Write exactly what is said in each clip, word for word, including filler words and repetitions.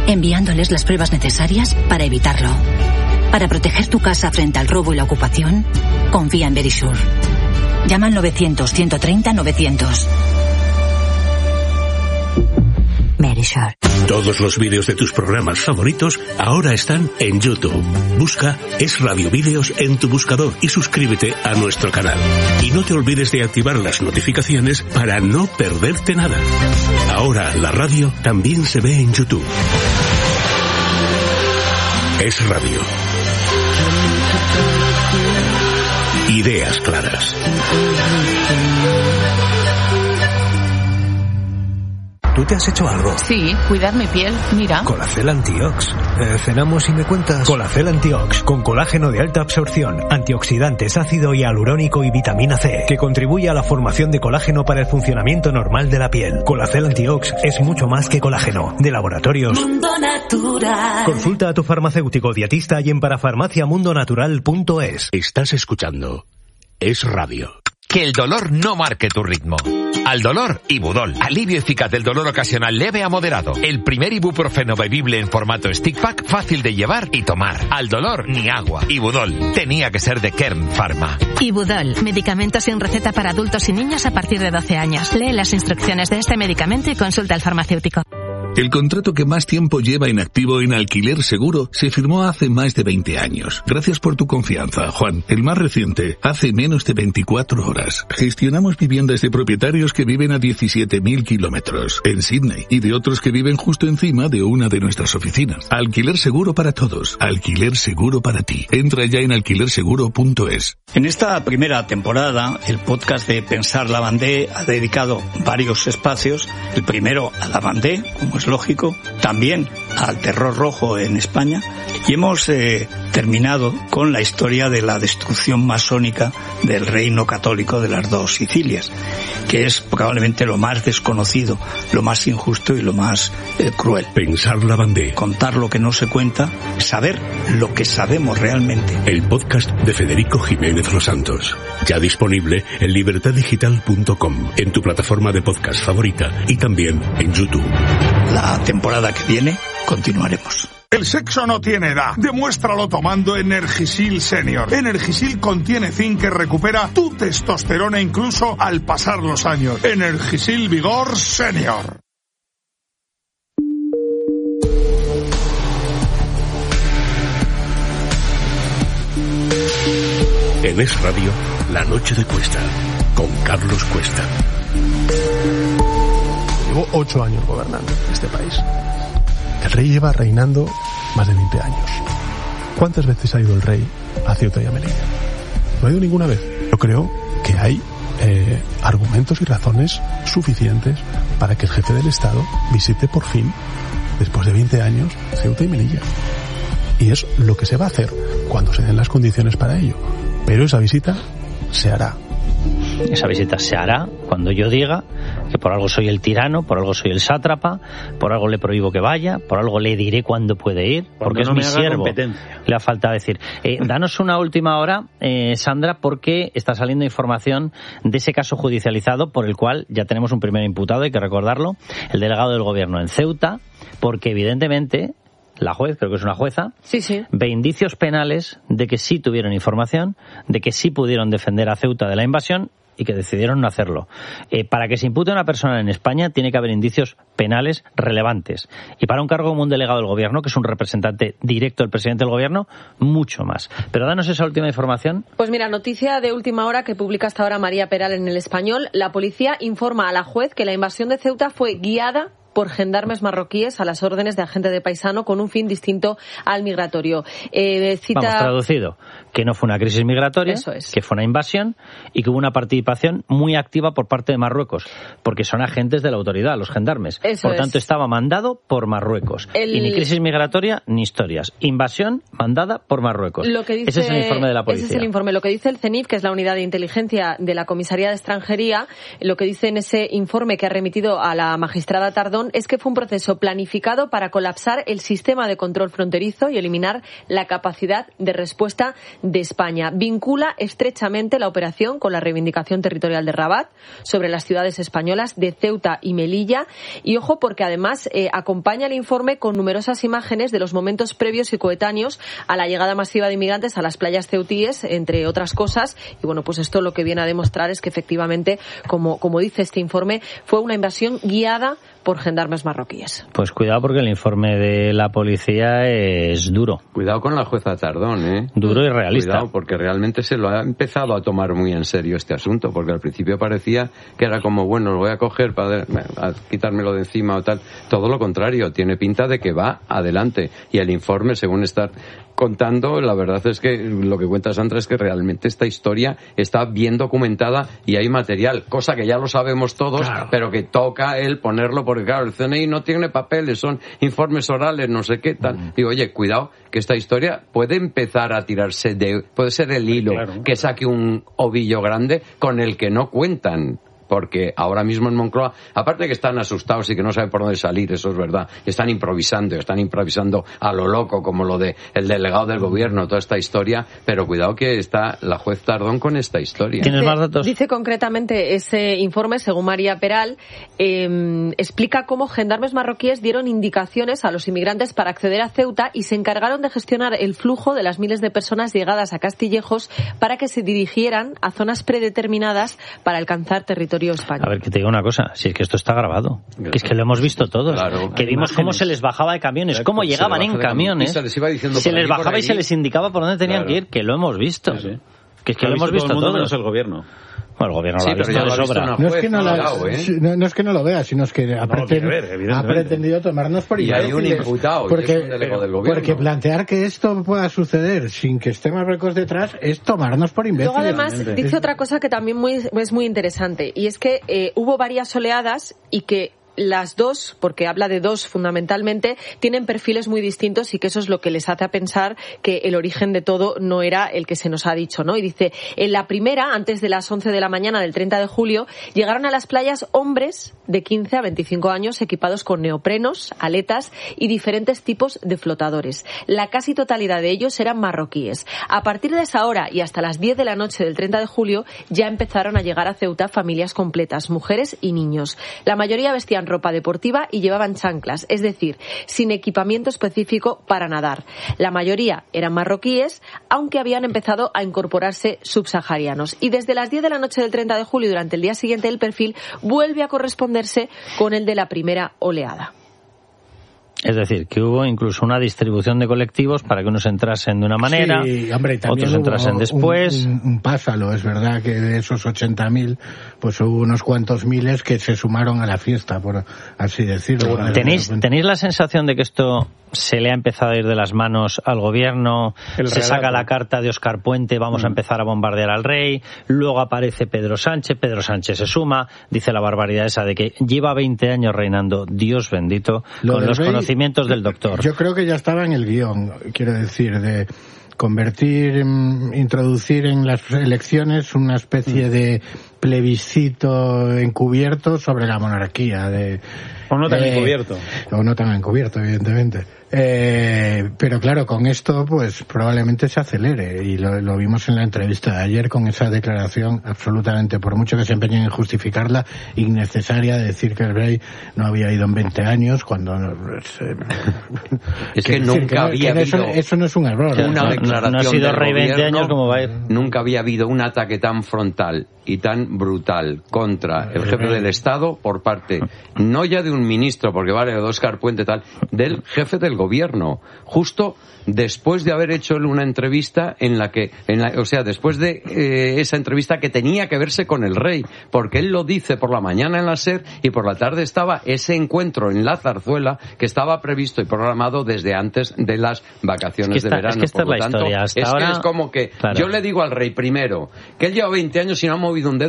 enviándoles las pruebas necesarias para evitarlo. Para proteger tu casa frente al robo y la ocupación, confía en Verisure. Llama al novecientos, ciento treinta, novecientos. Verisure. Todos los vídeos de tus programas favoritos ahora están en YouTube. Busca Es Radio Vídeos en tu buscador y suscríbete a nuestro canal. Y no te olvides de activar las notificaciones para no perderte nada. Ahora la radio también se ve en YouTube. Es Radio. Ideas claras. ¿Tú te has hecho algo? Sí, cuidar mi piel, mira. Colacel Antiox. Eh, cenamos y me cuentas. Colacel Antiox, con colágeno de alta absorción, antioxidantes, ácido hialurónico y vitamina C, que contribuye a la formación de colágeno para el funcionamiento normal de la piel. Colacel Antiox es mucho más que colágeno. De Laboratorios Mundo Natural. Consulta a tu farmacéutico dietista y en parafarmacia mundo natural punto es. Estás escuchando Es Radio. Que el dolor no marque tu ritmo. Al dolor, Ibudol. Alivio eficaz del dolor ocasional leve a moderado. El primer ibuprofeno bebible en formato stick pack, fácil de llevar y tomar. Al dolor, ni agua. Ibudol. Tenía que ser de Kern Pharma. Ibudol. Medicamento sin receta para adultos y niños a partir de doce años. Lee las instrucciones de este medicamento y consulta al farmacéutico. El contrato que más tiempo lleva en activo en Alquiler Seguro se firmó hace más de veinte años. Gracias por tu confianza, Juan. El más reciente, hace menos de veinticuatro horas. Gestionamos viviendas de propietarios que viven a diecisiete mil kilómetros en Sydney y de otros que viven justo encima de una de nuestras oficinas. Alquiler Seguro para todos. Alquiler Seguro para ti. Entra ya en alquiler seguro punto es. En esta primera temporada, el podcast de Pensar Lavandé ha dedicado varios espacios. El primero a Lavandé, como es lógico, también al terror rojo en España, y hemos eh, terminado con la historia de la destrucción masónica del reino católico de las dos Sicilias, que es probablemente lo más desconocido, lo más injusto y lo más eh, cruel. Pensar Lavandé. Contar lo que no se cuenta, saber lo que sabemos realmente. El podcast de Federico Jiménez Los Santos. Ya disponible en libertad digital punto com, en tu plataforma de podcast favorita y también en YouTube. La temporada que viene continuaremos. El sexo no tiene edad. Demuéstralo tomando Energisil Senior. Energisil contiene zinc que recupera tu testosterona incluso al pasar los años. Energisil Vigor Senior. En Es Radio, La Noche de Cuesta, con Carlos Cuesta. Llevo ocho años gobernando este país. El rey lleva reinando más de veinte años. ¿Cuántas veces ha ido el rey a Ceuta y a Melilla? No ha ido ninguna vez. Yo creo que hay eh, argumentos y razones suficientes para que el jefe del Estado visite por fin, después de veinte años, Ceuta y Melilla. Y es lo que se va a hacer cuando se den las condiciones para ello. Pero esa visita se hará. Esa visita se hará cuando yo diga que por algo soy el tirano, por algo soy el sátrapa, por algo le prohíbo que vaya, por algo le diré cuándo puede ir, porque es mi siervo. Le ha falta decir. Eh, danos una última hora, eh, Sandra, porque está saliendo información de ese caso judicializado por el cual ya tenemos un primer imputado, hay que recordarlo, el delegado del gobierno en Ceuta, porque evidentemente la juez, creo que es una jueza, sí, sí. ve indicios penales de que sí tuvieron información, de que sí pudieron defender a Ceuta de la invasión y que decidieron no hacerlo. Eh, para que se impute a una persona en España tiene que haber indicios penales relevantes. Y para un cargo como un delegado del gobierno, que es un representante directo del presidente del gobierno, mucho más. Pero danos esa última información. Pues mira, noticia de última hora que publica hasta ahora María Peral en El Español. La policía informa a la juez que la invasión de Ceuta fue guiada por gendarmes marroquíes a las órdenes de agente de paisano con un fin distinto al migratorio. Eh, cita... Vamos, traducido, que no fue una crisis migratoria, Eso es. que fue una invasión y que hubo una participación muy activa por parte de Marruecos, porque son agentes de la autoridad, los gendarmes. Eso por es. tanto, estaba mandado por Marruecos. El... Y ni crisis migratoria ni historias. Invasión mandada por Marruecos. Lo que dice... Ese es el informe de la policía. Ese es el informe. Lo que dice el CENIF, que es la unidad de inteligencia de la Comisaría de Extranjería, lo que dice en ese informe que ha remitido a la magistrada Tardón razón es que fue un proceso planificado para colapsar el sistema de control fronterizo y eliminar la capacidad de respuesta de España. Vincula estrechamente la operación con la reivindicación territorial de Rabat sobre las ciudades españolas de Ceuta y Melilla. Y ojo, porque además eh, acompaña el informe con numerosas imágenes de los momentos previos y coetáneos a la llegada masiva de inmigrantes a las playas ceutíes, entre otras cosas. Y bueno, pues esto lo que viene a demostrar es que efectivamente, como, como dice este informe, fue una invasión guiada por gendarmes marroquíes. Pues cuidado, porque el informe de la policía es duro. Cuidado con la jueza Tardón, ¿eh? Duro y realista. Cuidado, porque realmente se lo ha empezado a tomar muy en serio este asunto, porque al principio parecía que era como, bueno, lo voy a coger para a quitármelo de encima o tal. Todo lo contrario, tiene pinta de que va adelante. Y el informe, según está contando, la verdad es que lo que cuenta Sandra es que realmente esta historia está bien documentada y hay material, cosa que ya lo sabemos todos, claro, pero que toca el ponerlo, porque claro, el C N I no tiene papeles, son informes orales, no sé qué tal. Mm. Digo, oye, cuidado, que esta historia puede empezar a tirarse de, puede ser el hilo, claro, que saque un ovillo grande con el que no cuentan. Porque ahora mismo en Moncloa, aparte de que están asustados y que no saben por dónde salir, eso es verdad, están improvisando, están improvisando a lo loco, como lo de el delegado del gobierno, toda esta historia, pero cuidado que está la juez Tardón con esta historia. ¿Tienes más datos? Dice concretamente ese informe, según María Peral, eh, explica cómo gendarmes marroquíes dieron indicaciones a los inmigrantes para acceder a Ceuta y se encargaron de gestionar el flujo de las miles de personas llegadas a Castillejos para que se dirigieran a zonas predeterminadas para alcanzar territorio español. A ver, que te diga una cosa, si es que esto está grabado, que es que lo hemos visto todos, claro, que vimos imágenes, cómo se les bajaba de camiones, cómo llegaban en camiones, se les, iba diciendo se les bajaba y se les indicaba por dónde tenían, claro, que ir, que lo hemos visto, sí, sí. que es que lo, lo hemos visto todo, menos el gobierno. Bueno, el gobierno sí, lo ha visto de sobra. No es, que no, la, ¿eh? no, no es que no lo vea, sino es que ha, no preten, ver, ha pretendido tomarnos por imbéciles. Y hay un imputado, porque, y es un delegado del gobierno. Porque plantear que esto pueda suceder sin que esté Marruecos detrás es tomarnos por imbéciles. Luego además dice otra cosa que también muy, es muy interesante, y es que eh, hubo varias oleadas y que las dos, porque habla de dos fundamentalmente, tienen perfiles muy distintos y que eso es lo que les hace pensar que el origen de todo no era el que se nos ha dicho, ¿no? Y dice, en la primera, antes de las once de la mañana del treinta de julio, llegaron a las playas hombres de quince a veinticinco años equipados con neoprenos, aletas y diferentes tipos de flotadores. La casi totalidad de ellos eran marroquíes. A partir de esa hora y hasta las diez de la noche del treinta de julio ya empezaron a llegar a Ceuta familias completas, mujeres y niños. La mayoría vestían ropa deportiva y llevaban chanclas, es decir, sin equipamiento específico para nadar. La mayoría eran marroquíes, aunque habían empezado a incorporarse subsaharianos. Y desde las diez de la noche del treinta de julio, durante el día siguiente, el perfil vuelve a corresponderse con el de la primera oleada. Es decir, que hubo incluso una distribución de colectivos para que unos entrasen de una manera, sí, hombre, otros entrasen después. Un, un, un pásalo, es verdad que de esos ochenta mil, pues hubo unos cuantos miles que se sumaron a la fiesta, por así decirlo. ¿Tenéis, ¿tenéis la sensación de que esto se le ha empezado a ir de las manos al gobierno? El se relato. Saca la carta de Óscar Puente, vamos mm. a empezar a bombardear al rey, luego aparece Pedro Sánchez, Pedro Sánchez se suma, dice la barbaridad esa de que lleva veinte años reinando, Dios bendito, Lo con los rey, conocimientos del doctor. Yo creo que ya estaba en el guión, quiero decir, de convertir, introducir en las elecciones una especie mm. de plebiscito encubierto sobre la monarquía. De, o no tan eh, encubierto. O no tan encubierto, evidentemente. Eh, pero claro, con esto pues probablemente se acelere y lo, lo vimos en la entrevista de ayer con esa declaración absolutamente, por mucho que se empeñen en justificarla, innecesaria, de decir que el rey no había ido en veinte años cuando eh, es que, que nunca que, había que habido eso, eso no es un error, una ¿no? declaración no ha sido rey gobierno, veinte años como va a ir. Nunca había habido un ataque tan frontal y tan brutal contra el jefe del Estado por parte no ya de un ministro, porque vale, de Óscar Puente tal, del jefe del gobierno, justo después de haber hecho una entrevista en la que, en la, o sea, después de eh, esa entrevista que tenía que verse con el rey, porque él lo dice por la mañana en la SER y por la tarde estaba ese encuentro en la Zarzuela que estaba previsto y programado desde antes de las vacaciones es que esta, de verano. Es que esta por lo es la tanto, historia. Hasta es ahora, que es como que claro. yo le digo al rey primero que él lleva veinte años y no ha movido un dedo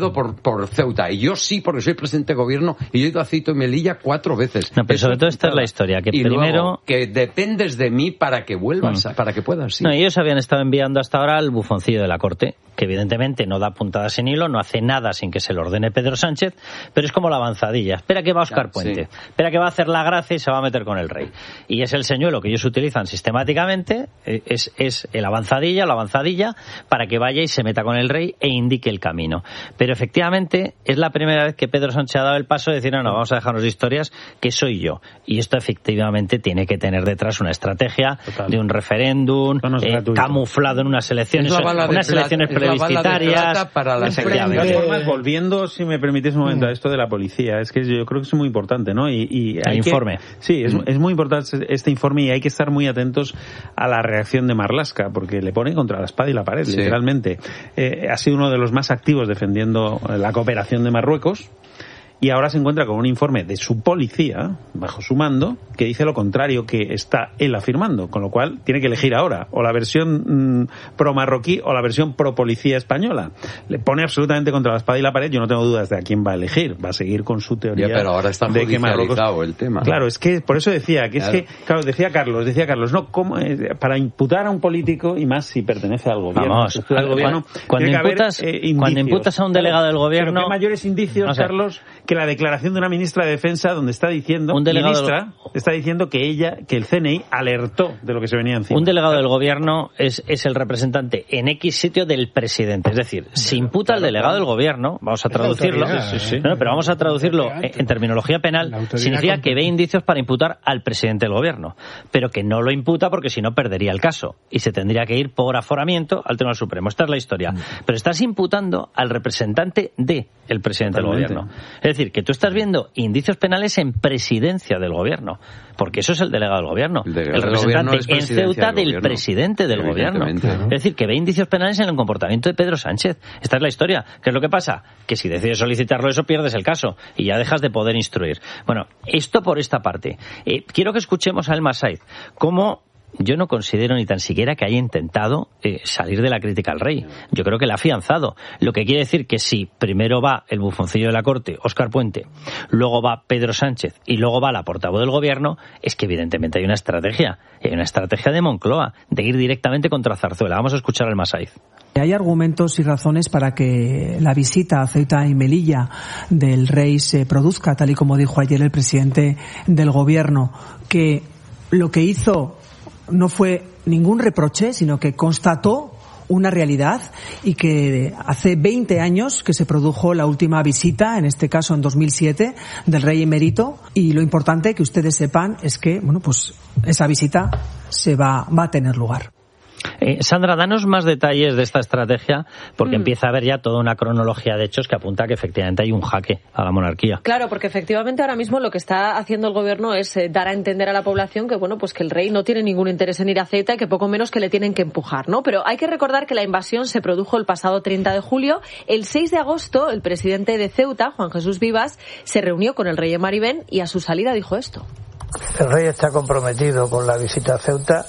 ido por, por Ceuta. Y yo sí, porque soy presidente de gobierno, y yo he ido a Ceuta y Melilla cuatro veces. No, pero Eso sobre todo esta es la historia, que y primero... Luego, que dependes de mí para que vuelvas, mm. para que puedas, sí. No, ellos habían estado enviando hasta ahora al bufoncillo de la Corte, que evidentemente no da puntadas sin hilo, no hace nada sin que se lo ordene Pedro Sánchez, pero es como la avanzadilla. Espera que va Óscar ah, Puente, sí. espera que va a hacer la gracia y se va a meter con el rey. Y es el señuelo que ellos utilizan sistemáticamente, es, es el avanzadilla, la avanzadilla, para que vaya y se meta con el rey e indique el camino. Pero efectivamente es la primera vez que Pedro Sánchez ha dado el paso de decir, no, no, vamos a dejarnos de historias, que soy yo. Y esto efectivamente tiene que tener detrás una estrategia Total. de un referéndum no eh, camuflado en unas elecciones, unas elecciones plebiscitarias. Para la de formas, volviendo, si me permites un momento, a esto de la policía, es que yo creo que es muy importante, ¿no? Y, y el informe. Que, sí, es, es muy importante este informe y hay que estar muy atentos a la reacción de Marlaska, porque le pone contra la espada y la pared, sí. literalmente. Eh, ha sido uno de los más activos defendiendo la cooperación de Marruecos. Y ahora se encuentra con un informe de su policía, bajo su mando, que dice lo contrario que está él afirmando, con lo cual tiene que elegir ahora, o la versión mmm, pro-marroquí o la versión pro-policía española. Le pone absolutamente contra la espada y la pared, yo no tengo dudas de a quién va a elegir, va a seguir con su teoría. Ya, pero ahora está de que Marruecos... el tema. Claro, es que por eso decía, que claro. es que, claro, decía Carlos, decía Carlos, no, ¿cómo, eh, para imputar a un político, y más si pertenece al gobierno, Vamos, al gobierno cuando, imputas, haber, eh, cuando imputas a un delegado del gobierno... Pero ¿qué mayores indicios, no sé. Carlos, que la declaración de una ministra de Defensa donde está diciendo, un delegado ministra, del... está diciendo que ella, que el C N I alertó de lo que se venía encima. Un delegado del gobierno es, es el representante en X sitio del presidente. Es decir, se imputa al delegado del gobierno, vamos a traducirlo, sí, sí, sí. No, pero vamos a traducirlo en, en terminología penal, significa que ve indicios para imputar al presidente del gobierno, pero que no lo imputa porque si no perdería el caso y se tendría que ir por aforamiento al Tribunal Supremo. Esta es la historia. Pero estás imputando al representante de el presidente Totalmente. del gobierno. Es decir, que tú estás viendo indicios penales en presidencia del gobierno, porque eso es el delegado del gobierno, el, el representante en Ceuta del, del presidente del gobierno. ¿no? Es decir, que ve indicios penales en el comportamiento de Pedro Sánchez. Esta es la historia. ¿Qué es lo que pasa? Que si decides solicitarlo eso, pierdes el caso y ya dejas de poder instruir. Bueno, esto por esta parte. Eh, quiero que escuchemos a Elma Said, cómo yo no considero ni tan siquiera que haya intentado eh, salir de la crítica al rey. Yo creo que la ha afianzado. Lo que quiere decir que si primero va el bufoncillo de la corte, Óscar Puente, luego va Pedro Sánchez y luego va la portavoz del gobierno, es que evidentemente hay una estrategia. Hay una estrategia de Moncloa, de ir directamente contra Zarzuela. Vamos a escuchar al Masaiz. Hay argumentos y razones para que la visita a Ceuta y Melilla del rey se produzca, tal y como dijo ayer el presidente del gobierno, que lo que hizo no fue ningún reproche, sino que constató una realidad y que hace veinte años que se produjo la última visita, en este caso en dos mil siete, del rey emérito, y lo importante que ustedes sepan es que, bueno, pues esa visita se va, va a tener lugar. Eh, Sandra, danos más detalles de esta estrategia, porque mm. empieza a haber ya toda una cronología de hechos que apunta que efectivamente hay un jaque a la monarquía. Claro, porque efectivamente ahora mismo lo que está haciendo el gobierno es eh, dar a entender a la población que, bueno, pues que el rey no tiene ningún interés en ir a Ceuta y que poco menos que le tienen que empujar, ¿no? Pero hay que recordar que la invasión se produjo el pasado treinta de julio. El seis de agosto, el presidente de Ceuta, Juan Jesús Vivas, se reunió con el rey Maribén y a su salida dijo esto. El rey está comprometido con la visita a Ceuta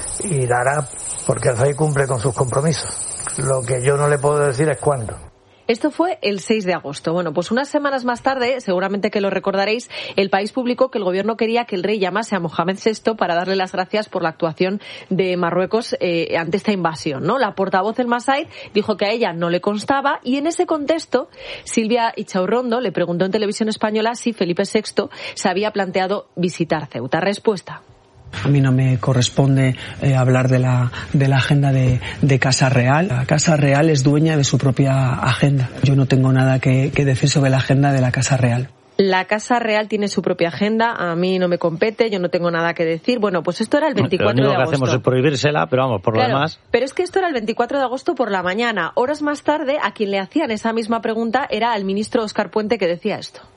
y la hará porque el rey cumple con sus compromisos. Lo que yo no le puedo decir es cuándo. Esto fue el seis de agosto. Bueno, pues unas semanas más tarde, seguramente que lo recordaréis, El País publicó que el gobierno quería que el rey llamase a Mohamed sexto para darle las gracias por la actuación de Marruecos eh, ante esta invasión, ¿no? La portavoz El Massaid dijo que a ella no le constaba y en ese contexto Silvia Ichaurrondo le preguntó en Televisión Española si Felipe sexto se había planteado visitar Ceuta. Respuesta. A mí no me corresponde eh, hablar de la, de la agenda de, de Casa Real. La Casa Real es dueña de su propia agenda. Yo no tengo nada que, que decir sobre la agenda de la Casa Real. La Casa Real tiene su propia agenda, a mí no me compete, yo no tengo nada que decir. Bueno, pues esto era el veinticuatro de agosto. Lo único que hacemos es prohibírsela, pero vamos, por claro, lo demás... Pero es que esto era el veinticuatro de agosto por la mañana. Horas más tarde, a quien le hacían esa misma pregunta era al ministro Óscar Puente, que decía esto.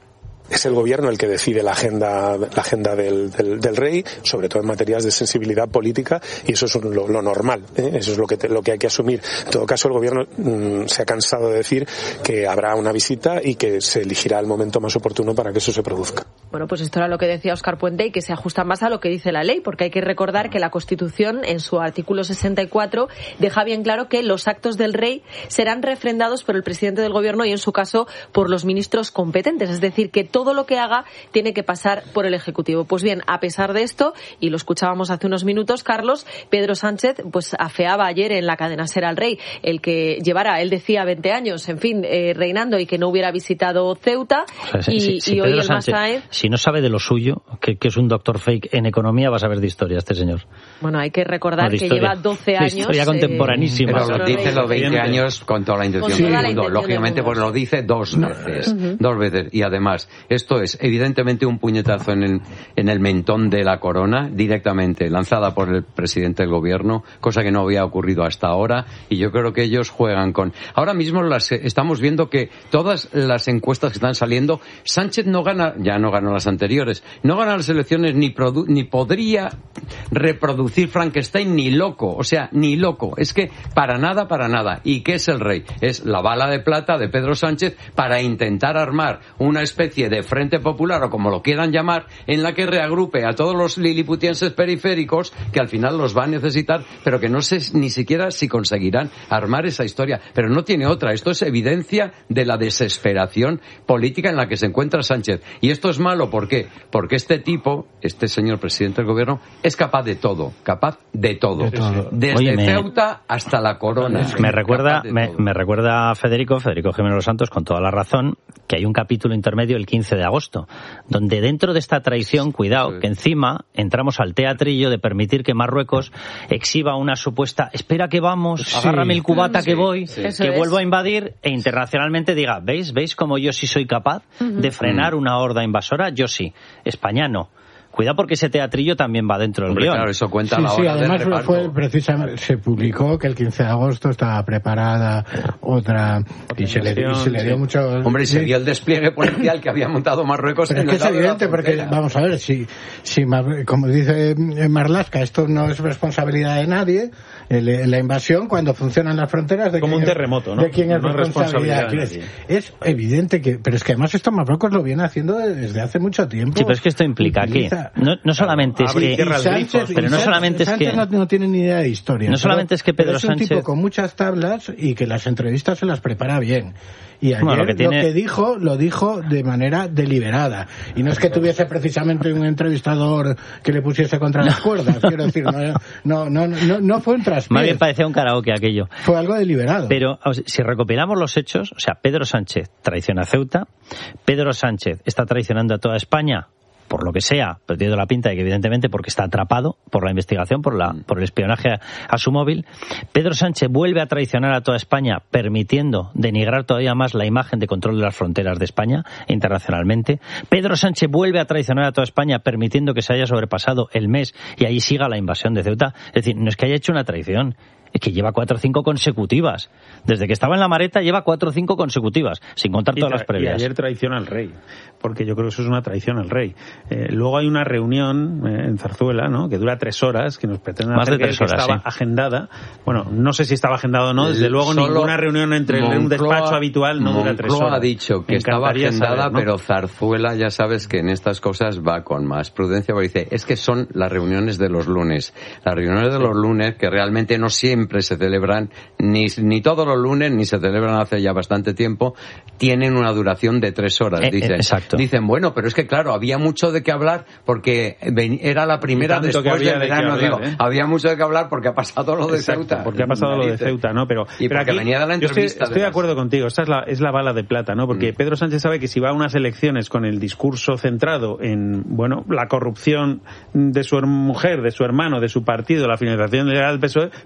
es el gobierno el que decide la agenda, la agenda del, del, del rey, sobre todo en materias de sensibilidad política, y eso es lo, lo normal, ¿eh? Eso es lo que, te, lo que hay que asumir. En todo caso, el gobierno mmm, se ha cansado de decir que habrá una visita y que se elegirá el momento más oportuno para que eso se produzca. Bueno, pues esto era lo que decía Óscar Puente y que se ajusta más a lo que dice la ley, porque hay que recordar que la Constitución, en su artículo sesenta y cuatro, deja bien claro que los actos del rey serán refrendados por el presidente del gobierno y, en su caso, por los ministros competentes. Es decir, que todo lo que haga tiene que pasar por el Ejecutivo. Pues bien, a pesar de esto, y lo escuchábamos hace unos minutos, Carlos, Pedro Sánchez pues afeaba ayer en la cadena SER al rey, el que llevara, él decía, veinte años, en fin, eh, reinando y que no hubiera visitado Ceuta. O sea, y, si, si y hoy Pedro el Sánchez, Masáez... si no sabe de lo suyo, que, que es un doctor fake en economía, va a saber de historia este señor. Bueno, hay que recordar no, que lleva doce años... De historia contemporanísima. Eh, pero lo dice los veinte años con toda la intención sí. del mundo. Lógicamente, pues lo dice dos veces. Uh-huh. Dos veces. Y además, esto es evidentemente un puñetazo en el, en el mentón de la corona, directamente lanzada por el presidente del gobierno, cosa que no había ocurrido hasta ahora. Y yo creo que ellos juegan con... Ahora mismo las, estamos viendo que todas las encuestas que están saliendo, Sánchez no gana, ya no ganó las anteriores, no gana las elecciones ni, produ, ni podría reproducir Frankenstein ni loco, o sea, ni loco. Es que para nada, para nada. ¿Y qué es el rey? Es la bala de plata de Pedro Sánchez para intentar armar una especie de frente popular, o como lo quieran llamar, en la que reagrupe a todos los liliputienses periféricos, que al final los va a necesitar, pero que no sé ni siquiera si conseguirán armar esa historia. Pero no tiene otra. Esto es evidencia de la desesperación política en la que se encuentra Sánchez. Y esto es malo, ¿por qué? Porque este tipo, este señor presidente del gobierno, es capaz de todo, capaz de todo. De todo. Desde Oye, me... Ceuta hasta la corona. Me recuerda, me, me recuerda a Federico, Federico Jiménez Los Santos, con toda la razón, que hay un capítulo intermedio el quince de agosto, donde dentro de esta traición, cuidado, que encima entramos al teatrillo de permitir que Marruecos exhiba una supuesta, espera que vamos, sí, agárrame el cubata sí, que voy, sí, que es. vuelvo a invadir, e internacionalmente diga, ¿veis? ¿Veis cómo yo sí soy capaz uh-huh. de frenar una horda invasora? Yo sí. España no. Cuidado porque ese teatrillo también va dentro del guión. Claro, eso cuenta sí, la sí, hora además del reparto. Fue precisamente, se publicó que el quince de agosto estaba preparada otra y se, le, y se le dio mucho... Hombre, y se vio el despliegue policial que había montado Marruecos. Pero en es que es evidente porque, vamos a ver, si, si como dice Marlaska, esto no es responsabilidad de nadie, el, la invasión, cuando funcionan las fronteras... De Como quién, un terremoto, ¿no? De quién es no responsabilidad. responsabilidad es evidente que... Pero es que además esto Marruecos lo viene haciendo desde hace mucho tiempo. Sí, pero es que esto implica utiliza... que... No, no solamente es que Sánchez, pero no solamente Sánchez es que no, no tiene ni idea de historia. No solamente es que Pedro es un Sánchez tipo con muchas tablas y que las entrevistas se las prepara bien. Y ayer bueno, lo, que tiene... lo que dijo, lo dijo de manera deliberada. Y no es que tuviese precisamente un entrevistador que le pusiese contra las cuerdas. Quiero decir, no, no, no, no, no fue un traspiés. Más bien parecía un karaoke aquello. Fue algo deliberado. Pero o sea, si recopilamos los hechos, o sea, Pedro Sánchez traiciona a Ceuta, Pedro Sánchez está traicionando a toda España, por lo que sea, pero tiene la pinta de que evidentemente porque está atrapado por la investigación, por la por el espionaje a, a su móvil. Pedro Sánchez vuelve a traicionar a toda España, permitiendo denigrar todavía más la imagen de control de las fronteras de España internacionalmente. Pedro Sánchez vuelve a traicionar a toda España, permitiendo que se haya sobrepasado el mes y ahí siga la invasión de Ceuta. Es decir, no es que haya hecho una traición, es que lleva cuatro o cinco consecutivas. Desde que estaba en la Mareta lleva cuatro o cinco consecutivas, sin contar todas las previas. Y ayer traiciona al rey, porque yo creo que eso es una traición al rey. Eh, luego hay una reunión eh, en Zarzuela, ¿no?, que dura tres horas, que nos pretenden Más hacer de tres que, horas, que estaba sí. agendada. Bueno, no sé si estaba agendada o no, desde luego Solo ninguna reunión entre Moncloa, un despacho habitual no dura tres horas. ha dicho que estaba agendada, saber, ¿no? Pero Zarzuela ya sabes que en estas cosas va con más prudencia, porque dice, es que son las reuniones de los lunes. Las reuniones de los lunes, que realmente no siempre se celebran Ni, ni todos los lunes, ni se celebran hace ya bastante tiempo, tienen una duración de tres horas, eh, dicen. Eh, exacto. Dicen, bueno, pero es que claro, había mucho de qué hablar porque era la primera después del verano, de digo, ¿eh? Había mucho de qué hablar porque ha pasado lo de exacto, Ceuta. porque ha pasado lo de Ceuta, ¿no? Pero, y pero porque aquí, venía de la entrevista. Yo estoy, estoy de acuerdo contigo, esta es la, es la bala de plata, ¿no? Porque mm. Pedro Sánchez sabe que si va a unas elecciones con el discurso centrado en, bueno, la corrupción de su mujer, de su hermano, de su partido, la financiación legal del P S O E, pues no tiene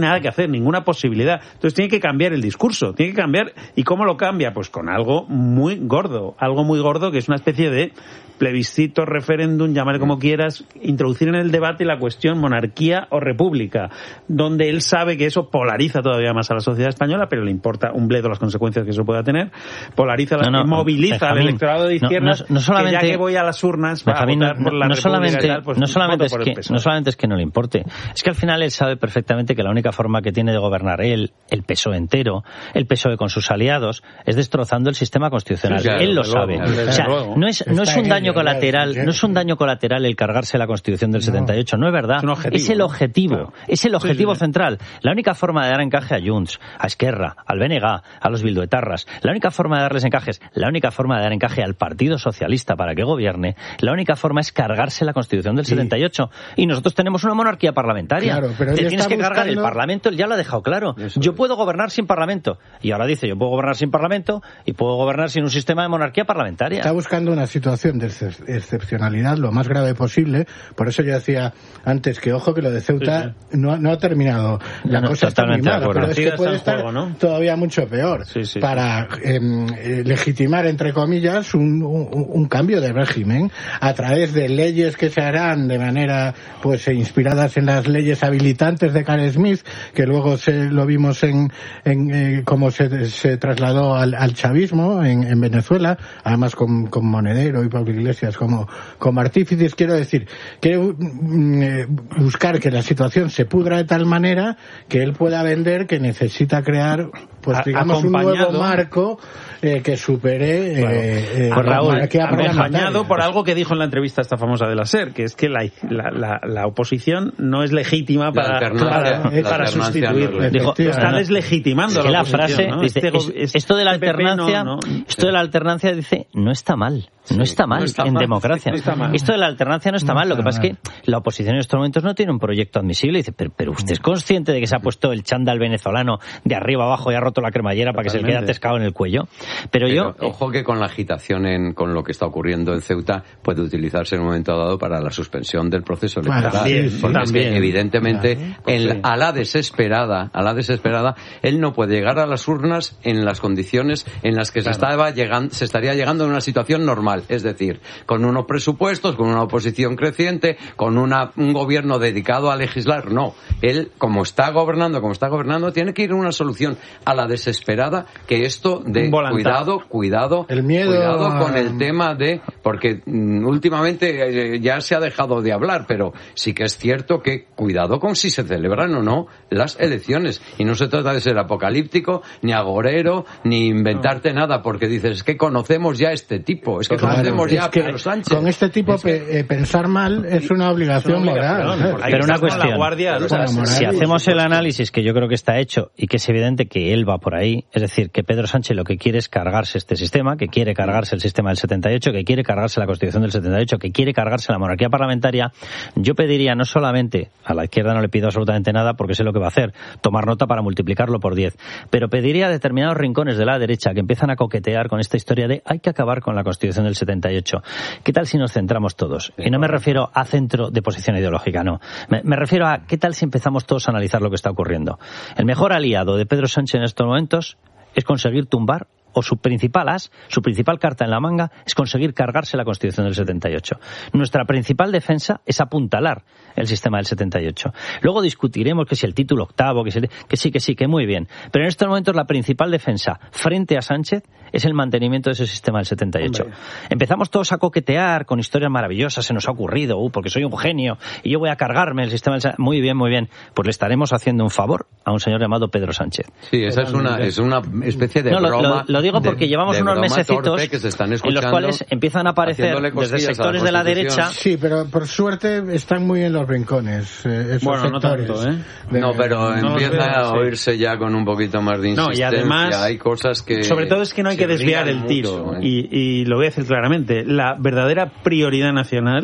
nada que hacer, ninguna posibilidad. Entonces tiene que cambiar el discurso, tiene que cambiar. ¿Y cómo lo cambia? Pues con algo muy gordo, algo muy gordo que es una especie de plebiscito, referéndum, llámale como quieras, introducir en el debate la cuestión monarquía o república, donde él sabe que eso polariza todavía más a la sociedad española, pero le importa un bledo las consecuencias que eso pueda tener, polariza, no, no, moviliza Benjamín, al electorado de izquierdas, no, no, no solamente, que ya que voy a las urnas para Benjamín, votar por la no, no solamente, tal, pues no solamente es que no solamente es que no le importe, es que al final él sabe perfectamente que la única forma que tiene de gobernar él, el P S O E entero, el P S O E con sus aliados, es destrozando el sistema constitucional. Sí, claro, él lo sabe. Luego, o sea, no es, no es un daño colateral, no es un daño colateral el cargarse la Constitución del setenta y ocho, no es verdad. Es, es el objetivo, claro. es el objetivo sí, sí. central. La única forma de dar encaje a Junts, a Esquerra, al B N G, a los bilduetarras, la única forma de darles encajes, la única forma de dar encaje al Partido Socialista para que gobierne, la única forma es cargarse la Constitución del sí. setenta y ocho. Y nosotros tenemos una monarquía parlamentaria. Claro, pero te tienes que buscando... cargar el Parlamento, él ya lo ha dejado claro. Eso yo es. puedo gobernar sin Parlamento. Y ahora dice, yo puedo gobernar sin Parlamento y puedo gobernar sin un sistema de monarquía parlamentaria. Está buscando una situación de excepcionalidad lo más grave posible. Por eso yo decía antes que, ojo, que lo de Ceuta sí, sí. No, no ha terminado. La no, cosa está muy mala, pero es que puede estar juego, ¿no? todavía mucho peor. Sí, sí, para eh, legitimar, entre comillas, un, un, un cambio de régimen a través de leyes que se harán de manera, pues, inspiradas en las leyes habilitantes de Carl Smith, que luego se lo vimos en, en eh, cómo se, se trasladó al, al chavismo en, en Venezuela, además con, con Monedero y Pablo Iglesias como, como artífices. Quiero decir, quiere eh, buscar que la situación se pudra de tal manera que él pueda vender que necesita crear, pues digamos, un nuevo marco eh, que supere eh, bueno, eh, pues Raúl, acompañado por algo que dijo en la entrevista esta famosa de la SER, que es que la, la, la, la oposición no es legítima para, para, para sustituirle. Dijo, está deslegitimando la, la frase, ¿no? dice, este, es, este esto de la alternancia, no, no, esto de la alternancia dice, no está mal. No está mal no está en mal, democracia. No está mal. Esto de la alternancia no está no mal. Lo que pasa mal. es que la oposición en estos momentos no tiene un proyecto admisible. Y dice, pero, pero usted es consciente de que se ha puesto el chándal venezolano de arriba abajo y ha roto la cremallera para que se le quede atascado en el cuello. Pero, pero yo... Ojo que con la agitación en, con lo que está ocurriendo en Ceuta puede utilizarse en un momento dado para la suspensión del proceso electoral. También, porque también. Es que evidentemente claro, en, sí. a la desesperada, a la desesperada, él no puede llegar a las urnas en las condiciones en las que claro. se estaba llegando, se estaría llegando en una situación normal. Es decir, con unos presupuestos, con una oposición creciente, con una, un gobierno dedicado a legislar. No, él, como está gobernando, como está gobernando, tiene que ir a una solución a la desesperada, que esto de cuidado, cuidado, el miedo cuidado a... con el tema de, porque mm, últimamente eh, ya se ha dejado de hablar, pero sí que es cierto que cuidado con si se celebran o no las elecciones. Y no se trata de ser apocalíptico, ni agorero, ni inventarte no. nada, porque dices, es que conocemos ya este tipo, es que claro. conocemos ya es que con este tipo es que... pe- pensar mal es una obligación moral. ¿no? Pero una cuestión, guardia, o sea, si hacemos el análisis, que yo creo que está hecho y que es evidente que él va por ahí, es decir, que Pedro Sánchez lo que quiere es cargarse este sistema, que quiere cargarse el sistema del setenta y ocho, que quiere cargarse la Constitución del setenta y ocho, que quiere cargarse la monarquía parlamentaria, yo pediría no solamente, a la izquierda no le pido absolutamente nada porque sé lo que va a hacer, tomar nota para multiplicarlo por diez, pero pediría a determinados rincones de la derecha que empiezan a coquetear con esta historia de hay que acabar con la Constitución del setenta y ocho. ¿Qué tal si nos centramos todos? Y no me refiero a centro de posición ideológica, no. Me, me refiero a qué tal si empezamos todos a analizar lo que está ocurriendo. El mejor aliado de Pedro Sánchez en estos momentos es conseguir tumbar, o su principal as, su principal carta en la manga, es conseguir cargarse la Constitución del setenta y ocho. Nuestra principal defensa es apuntalar el sistema del setenta y ocho. Luego discutiremos que si el título octavo, que, si, que sí, que sí, que muy bien. Pero en estos momentos la principal defensa frente a Sánchez es el mantenimiento de ese sistema del setenta y ocho. Hombre. Empezamos todos a coquetear con historias maravillosas, se nos ha ocurrido, uh, porque soy un genio y yo voy a cargarme el sistema del setenta y ocho. Muy bien, muy bien. Pues le estaremos haciendo un favor a un señor llamado Pedro Sánchez. Sí, esa es una, es una especie de no, broma. Lo, lo, lo digo porque de, llevamos de unos mesecitos en los cuales empiezan a aparecer desde sectores de la derecha. Sí, pero por suerte están muy en los rincones eh, esos bueno, sectores. No, tanto, ¿eh? de, no pero no empieza veo, a oírse sí. ya con un poquito más de insistencia. No, y además, hay cosas que... Sobre todo es que no hay que desviar el tiro. Mucho, ¿eh? y, y lo voy a decir claramente. La verdadera prioridad nacional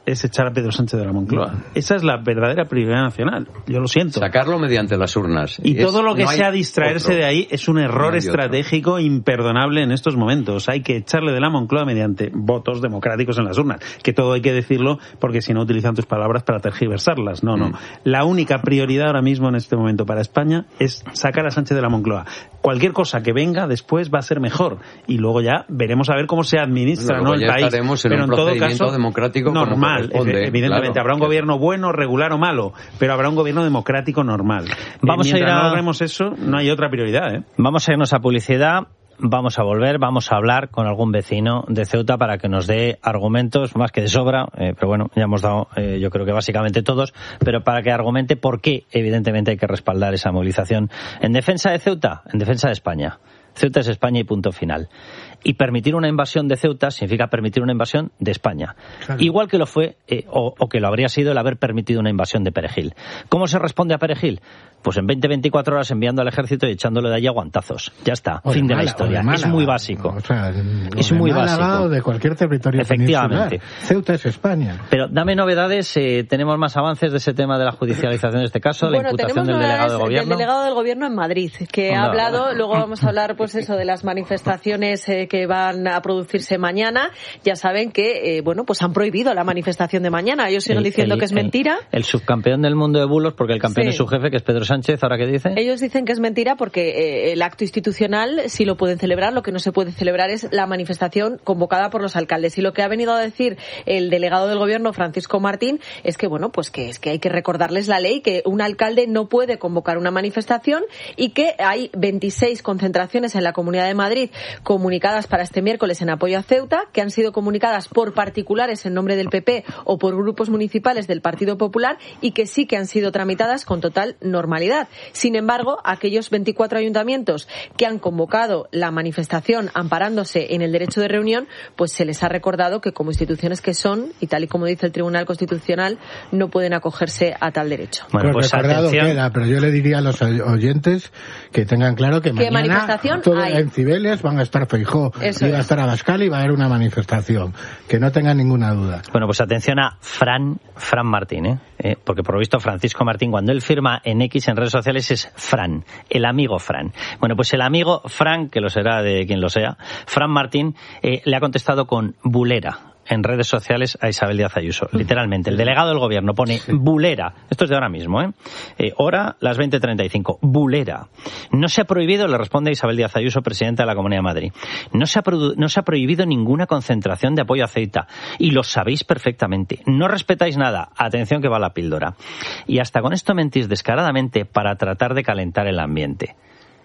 es echar a Pedro Sánchez de la Moncloa. Esa es la verdadera prioridad nacional. Yo lo siento. Sacarlo mediante las urnas. Y es, todo lo que no sea distraerse otro. de ahí es un error no estratégico otro. imperdonable en estos momentos. Hay que echarle de la Moncloa mediante votos democráticos en las urnas. Que todo hay que decirlo porque si no utilizan tus palabras para tergiversarlas. No, no. Mm. La única prioridad ahora mismo en este momento para España es sacar a Sánchez de la Moncloa. Cualquier cosa que venga después va a ser mejor. Y luego ya veremos a ver cómo se administra luego ¿no? el ya país. En Pero en todo caso, democrático normal. Evidentemente, claro, habrá un gobierno bueno, regular o malo, pero habrá un gobierno democrático normal. Vamos eh, a ir a... no logremos eso, no hay otra prioridad. ¿eh? Vamos a irnos a publicidad. Vamos a volver, vamos a hablar con algún vecino de Ceuta para que nos dé argumentos, más que de sobra, eh, pero bueno, ya hemos dado, eh, yo creo que básicamente todos, pero para que argumente por qué, evidentemente, hay que respaldar esa movilización en defensa de Ceuta, en defensa de España. Ceuta es España y punto final. Y permitir una invasión de Ceuta significa permitir una invasión de España. Claro. Igual que lo fue, eh, o, o que lo habría sido el haber permitido una invasión de Perejil. ¿Cómo se responde a Perejil? Pues en veinte a veinticuatro horas enviando al ejército y echándole de allí a guantazos. Ya está, o fin de, Málaga, la historia. De Málaga, es muy básico. O sea, es muy Málaga básico. O de cualquier territorio Efectivamente. peninsular. Ceuta es España. Pero dame novedades, eh, tenemos más avances de ese tema de la judicialización de este caso, bueno, la imputación del delegado de gobierno. Del delegado del gobierno en Madrid, que Onda. ha hablado, luego vamos a hablar pues eso de las manifestaciones eh, que van a producirse mañana. Ya saben que, eh, bueno, pues han prohibido la manifestación de mañana. Ellos siguen el, diciendo el, que es mentira. El, el subcampeón del mundo de bulos, porque el campeón sí. es su jefe, que es Pedro Sánchez, ¿ahora qué dice? Ellos dicen que es mentira porque eh, el acto institucional sí lo pueden celebrar, lo que no se puede celebrar es la manifestación convocada por los alcaldes. Y lo que ha venido a decir el delegado del gobierno, Francisco Martín, es que, bueno, pues que es que hay que recordarles la ley, que un alcalde no puede convocar una manifestación y que hay veintiséis concentraciones en la Comunidad de Madrid comunicadas para este miércoles en apoyo a Ceuta, que han sido comunicadas por particulares en nombre del P P o por grupos municipales del Partido Popular y que sí que han sido tramitadas con total normalidad. Sin embargo, aquellos veinticuatro ayuntamientos que han convocado la manifestación amparándose en el derecho de reunión, pues se les ha recordado que como instituciones que son, y tal y como dice el Tribunal Constitucional, no pueden acogerse a tal derecho. Bueno, pues, pues recordado atención. queda, pero yo le diría a los oyentes que tengan claro que ¿Qué mañana manifestación todo, hay? en Cibeles van a estar Feijóo, y va a estar Abascal y va a haber una manifestación, que no tengan ninguna duda. Bueno, pues atención a Fran, Fran Martín, ¿eh? Eh, porque por lo visto Francisco Martín, cuando él firma en X, en redes sociales, es Fran, el amigo Fran. Bueno, pues el amigo Fran, que lo será de quien lo sea, Fran Martín, eh, le ha contestado con bulera en redes sociales a Isabel Díaz Ayuso. Literalmente, el delegado del gobierno pone bulera. Esto es de ahora mismo, ¿eh? eh hora, las veinte treinta y cinco. Bulera. No se ha prohibido, le responde Isabel Díaz Ayuso, presidenta de la Comunidad de Madrid, no se ha, produ- no se ha prohibido ninguna concentración de apoyo a Ceuta. Y lo sabéis perfectamente. No respetáis nada. Atención que va la píldora. Y hasta con esto mentís descaradamente para tratar de calentar el ambiente.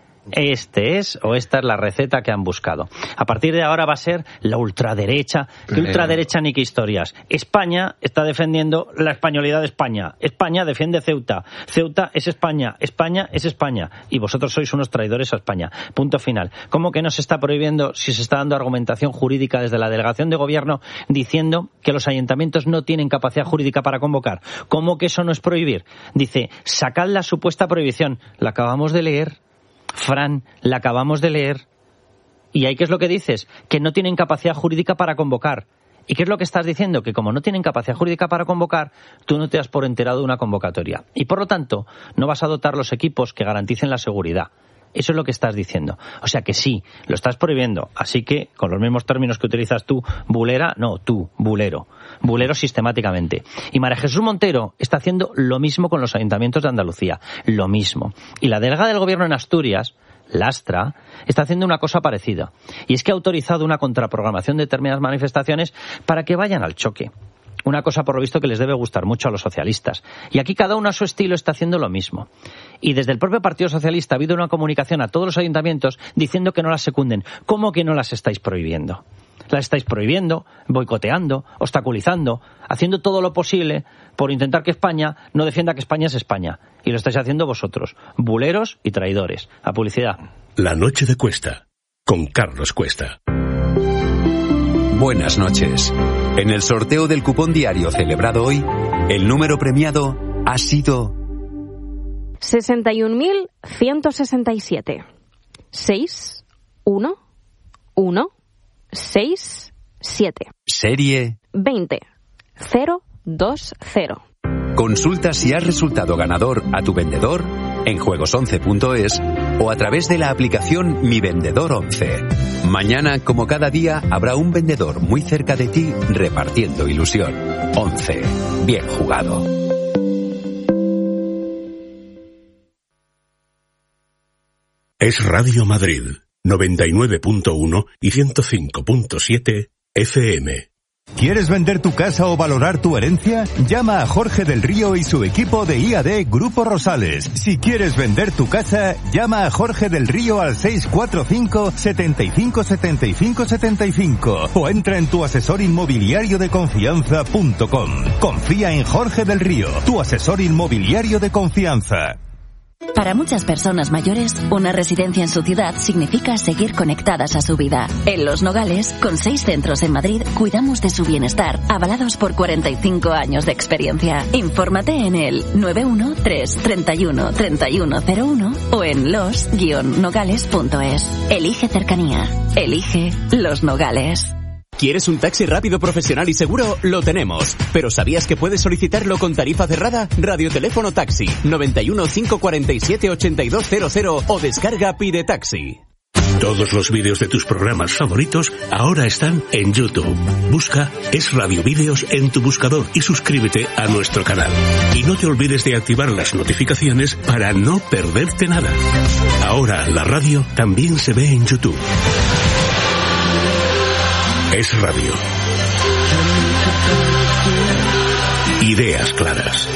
Este es o esta es la receta que han buscado. A partir de ahora va a ser la ultraderecha. ¿Qué ultraderecha ni qué historias? España está defendiendo la españolidad de España. España defiende Ceuta. Ceuta es España. España es España. Y vosotros sois unos traidores a España. Punto final. ¿Cómo que no se está prohibiendo si se está dando argumentación jurídica desde la delegación de gobierno diciendo que los ayuntamientos no tienen capacidad jurídica para convocar? ¿Cómo que eso no es prohibir? Dice, sacad la supuesta prohibición. La acabamos de leer. Fran, la acabamos de leer. ¿Y ahí qué es lo que dices? Que no tienen capacidad jurídica para convocar. ¿Y qué es lo que estás diciendo? Que como no tienen capacidad jurídica para convocar, tú no te has por enterado de una convocatoria. Y por lo tanto, no vas a dotar los equipos que garanticen la seguridad. Eso es lo que estás diciendo. O sea que sí, lo estás prohibiendo. Así que, con los mismos términos que utilizas tú, bulera, no, tú, bulero. Bulero sistemáticamente. Y María Jesús Montero está haciendo lo mismo con los ayuntamientos de Andalucía. Lo mismo. Y la delegada del gobierno en Asturias, Lastra, está haciendo una cosa parecida. Y es que ha autorizado una contraprogramación de determinadas manifestaciones para que vayan al choque. Una cosa, por lo visto, que les debe gustar mucho a los socialistas. Y aquí cada uno a su estilo está haciendo lo mismo. Y desde el propio Partido Socialista ha habido una comunicación a todos los ayuntamientos diciendo que no las secunden. ¿Cómo que no las estáis prohibiendo? Las estáis prohibiendo, boicoteando, obstaculizando, haciendo todo lo posible por intentar que España no defienda que España es España. Y lo estáis haciendo vosotros, buleros y traidores. A publicidad. La noche de Cuesta, con Carlos Cuesta. Buenas noches. En el sorteo del cupón diario celebrado hoy, el número premiado ha sido sesenta y un mil ciento sesenta y siete. seis, uno, uno, seis, siete. Serie veinte, cero dos cero. Consulta si has resultado ganador a tu vendedor en juegos once punto es o a través de la aplicación Mi Vendedor once. Mañana, como cada día, habrá un vendedor muy cerca de ti repartiendo ilusión. once. Bien jugado. Es Radio Madrid, noventa y nueve punto uno y ciento cinco punto siete F M. ¿Quieres vender tu casa o valorar tu herencia? Llama a Jorge del Río y su equipo de I A D Grupo Rosales. Si quieres vender tu casa, llama a Jorge del Río al seis cuatro cinco, setenta y cinco, setenta y cinco, setenta y cinco o entra en tu asesor inmobiliario de confianza punto com. Confía en Jorge del Río, tu asesor inmobiliario de confianza. Para muchas personas mayores, una residencia en su ciudad significa seguir conectadas a su vida. En Los Nogales, con seis centros en Madrid, cuidamos de su bienestar, avalados por cuarenta y cinco años de experiencia. Infórmate en el nueve uno tres, treinta y uno, treinta y uno cero uno o en los guion nogales punto es. Elige cercanía. Elige Los Nogales. ¿Quieres un taxi rápido, profesional y seguro? Lo tenemos. ¿Pero sabías que puedes solicitarlo con tarifa cerrada? Radioteléfono Taxi, noventa y uno, cinco cuarenta y siete, ochenta y dos cero cero o descarga Pide Taxi. Todos los vídeos de tus programas favoritos ahora están en YouTube. Busca Es Radio Vídeos en tu buscador y suscríbete a nuestro canal. Y no te olvides de activar las notificaciones para no perderte nada. Ahora la radio también se ve en YouTube. Es Radio. Ideas claras.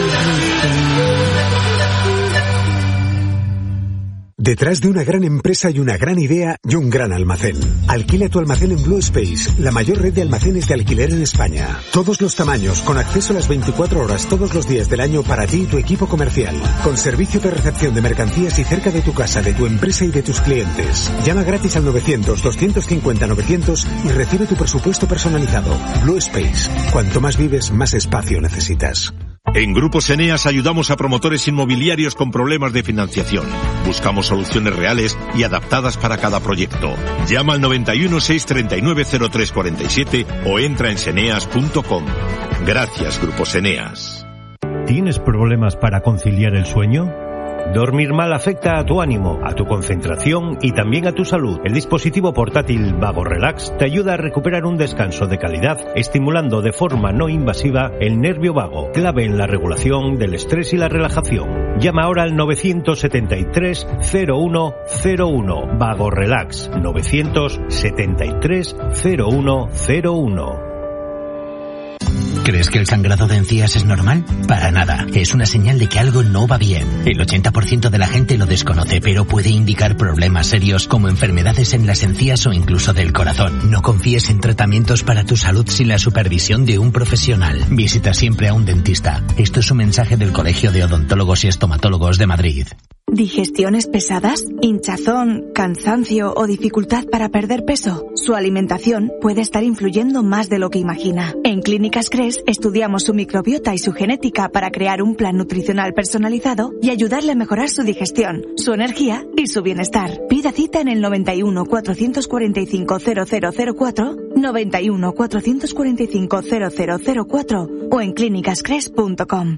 Detrás de una gran empresa hay una gran idea y un gran almacén. Alquila tu almacén en Blue Space, la mayor red de almacenes de alquiler en España. Todos los tamaños, con acceso a las veinticuatro horas todos los días del año para ti y tu equipo comercial. Con servicio de recepción de mercancías y cerca de tu casa, de tu empresa y de tus clientes. Llama gratis al novecientos, doscientos cincuenta, novecientos y recibe tu presupuesto personalizado. Blue Space. Cuanto más vives, más espacio necesitas. En Grupos Eneas ayudamos a promotores inmobiliarios con problemas de financiación. Buscamos soluciones reales y adaptadas para cada proyecto. Llama al noventa y uno, seiscientos treinta y nueve, cero tres cuarenta y siete o entra en seneas punto com. Gracias, Grupos Eneas. ¿Tienes problemas para conciliar el sueño? Dormir mal afecta a tu ánimo, a tu concentración y también a tu salud. El dispositivo portátil Vago Relax te ayuda a recuperar un descanso de calidad, estimulando de forma no invasiva el nervio vago, clave en la regulación del estrés y la relajación. Llama ahora al novecientos setenta y tres, cero uno cero uno. Vago Relax, novecientos setenta y tres, cero uno cero uno. ¿Crees que el sangrado de encías es normal? Para nada. Es una señal de que algo no va bien. El ochenta por ciento de la gente lo desconoce, pero puede indicar problemas serios como enfermedades en las encías o incluso del corazón. No confíes en tratamientos para tu salud sin la supervisión de un profesional. Visita siempre a un dentista. Esto es un mensaje del Colegio de Odontólogos y Estomatólogos de Madrid. ¿Digestiones pesadas, hinchazón, cansancio o dificultad para perder peso? Su alimentación puede estar influyendo más de lo que imagina. En Clínicas Cres estudiamos su microbiota y su genética para crear un plan nutricional personalizado y ayudarle a mejorar su digestión, su energía y su bienestar. Pida cita en el noventa y uno, cuatrocientos cuarenta y cinco, cero cero cero cuatro, noventa y uno, cuatrocientos cuarenta y cinco, cero cero cero cuatro o en clínicas cres punto com.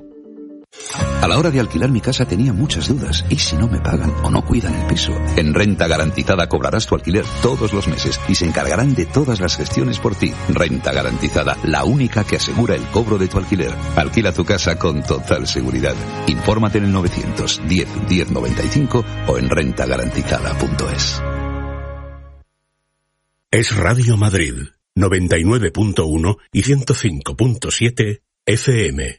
A la hora de alquilar mi casa tenía muchas dudas. ¿Y si no me pagan o no cuidan el piso? En Renta Garantizada cobrarás tu alquiler todos los meses y se encargarán de todas las gestiones por ti. Renta Garantizada, la única que asegura el cobro de tu alquiler. Alquila tu casa con total seguridad. Infórmate en el novecientos diez, diez noventa y cinco o en renta garantizada punto es. Es Radio Madrid, noventa y nueve punto uno y ciento cinco punto siete F M.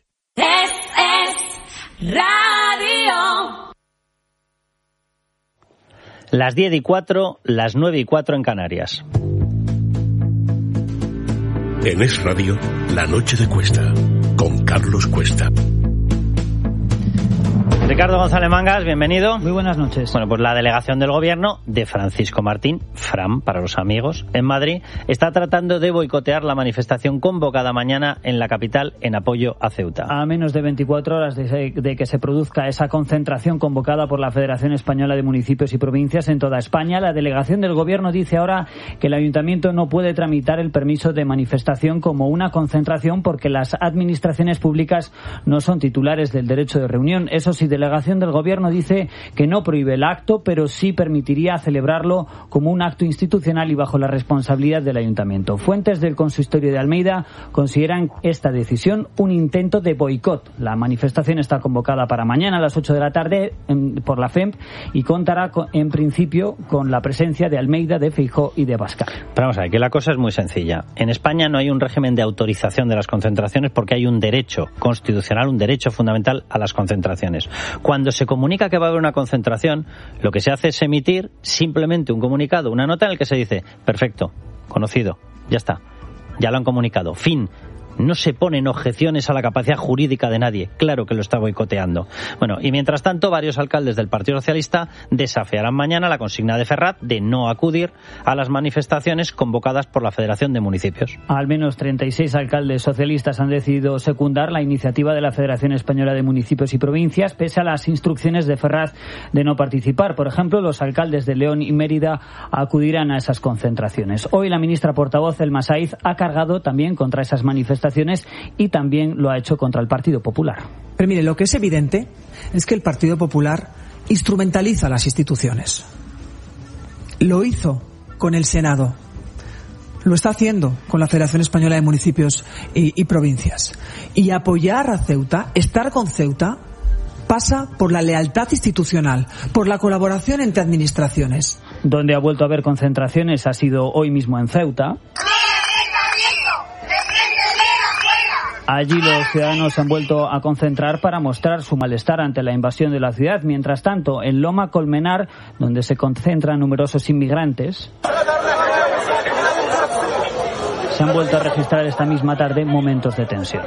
Radio. Las diez y cuatro, las nueve y cuatro en Canarias. En Es Radio, La Noche de Cuesta, con Carlos Cuesta. Ricardo González Mangas, bienvenido. Muy buenas noches. Bueno, pues la delegación del gobierno de Francisco Martín, Fran para los amigos, en Madrid, está tratando de boicotear la manifestación convocada mañana en la capital en apoyo a Ceuta. A menos de veinticuatro horas de, de que se produzca esa concentración convocada por la Federación Española de Municipios y Provincias en toda España, la delegación del gobierno dice ahora que el ayuntamiento no puede tramitar el permiso de manifestación como una concentración porque las administraciones públicas no son titulares del derecho de reunión. Eso sí, la delegación del gobierno dice que no prohíbe el acto, pero sí permitiría celebrarlo como un acto institucional y bajo la responsabilidad del ayuntamiento. Fuentes del consistorio de Almeida consideran esta decisión un intento de boicot. La manifestación está convocada para mañana a las ocho de la tarde en, por la F E M y contará con, en principio con la presencia de Almeida, de Feijóo y de Abascal. Pero vamos a ver, que la cosa es muy sencilla. En España no hay un régimen de autorización de las concentraciones porque hay un derecho constitucional, un derecho fundamental a las concentraciones. Cuando se comunica que va a haber una concentración, lo que se hace es emitir simplemente un comunicado, una nota en el que se dice, perfecto, conocido, ya está, ya lo han comunicado, fin. No se ponen objeciones a la capacidad jurídica de nadie. Claro que lo está boicoteando. Bueno, y mientras tanto, varios alcaldes del Partido Socialista desafiarán mañana la consigna de Ferrat de no acudir a las manifestaciones convocadas por la Federación de Municipios. Al menos treinta y seis alcaldes socialistas han decidido secundar la iniciativa de la Federación Española de Municipios y Provincias, pese a las instrucciones de Ferrat de no participar. Por ejemplo, los alcaldes de León y Mérida acudirán a esas concentraciones. Hoy la ministra portavoz, Elma Saiz, ha cargado también contra esas manifestaciones y también lo ha hecho contra el Partido Popular. Pero mire, lo que es evidente es que el Partido Popular instrumentaliza las instituciones. Lo hizo con el Senado. Lo está haciendo con la Federación Española de Municipios y, y Provincias. Y apoyar a Ceuta, estar con Ceuta, pasa por la lealtad institucional, por la colaboración entre administraciones. Donde ha vuelto a haber concentraciones ha sido hoy mismo en Ceuta. Allí los ciudadanos se han vuelto a concentrar para mostrar su malestar ante la invasión de la ciudad. Mientras tanto, en Loma Colmenar, donde se concentran numerosos inmigrantes, se han vuelto a registrar esta misma tarde momentos de tensión.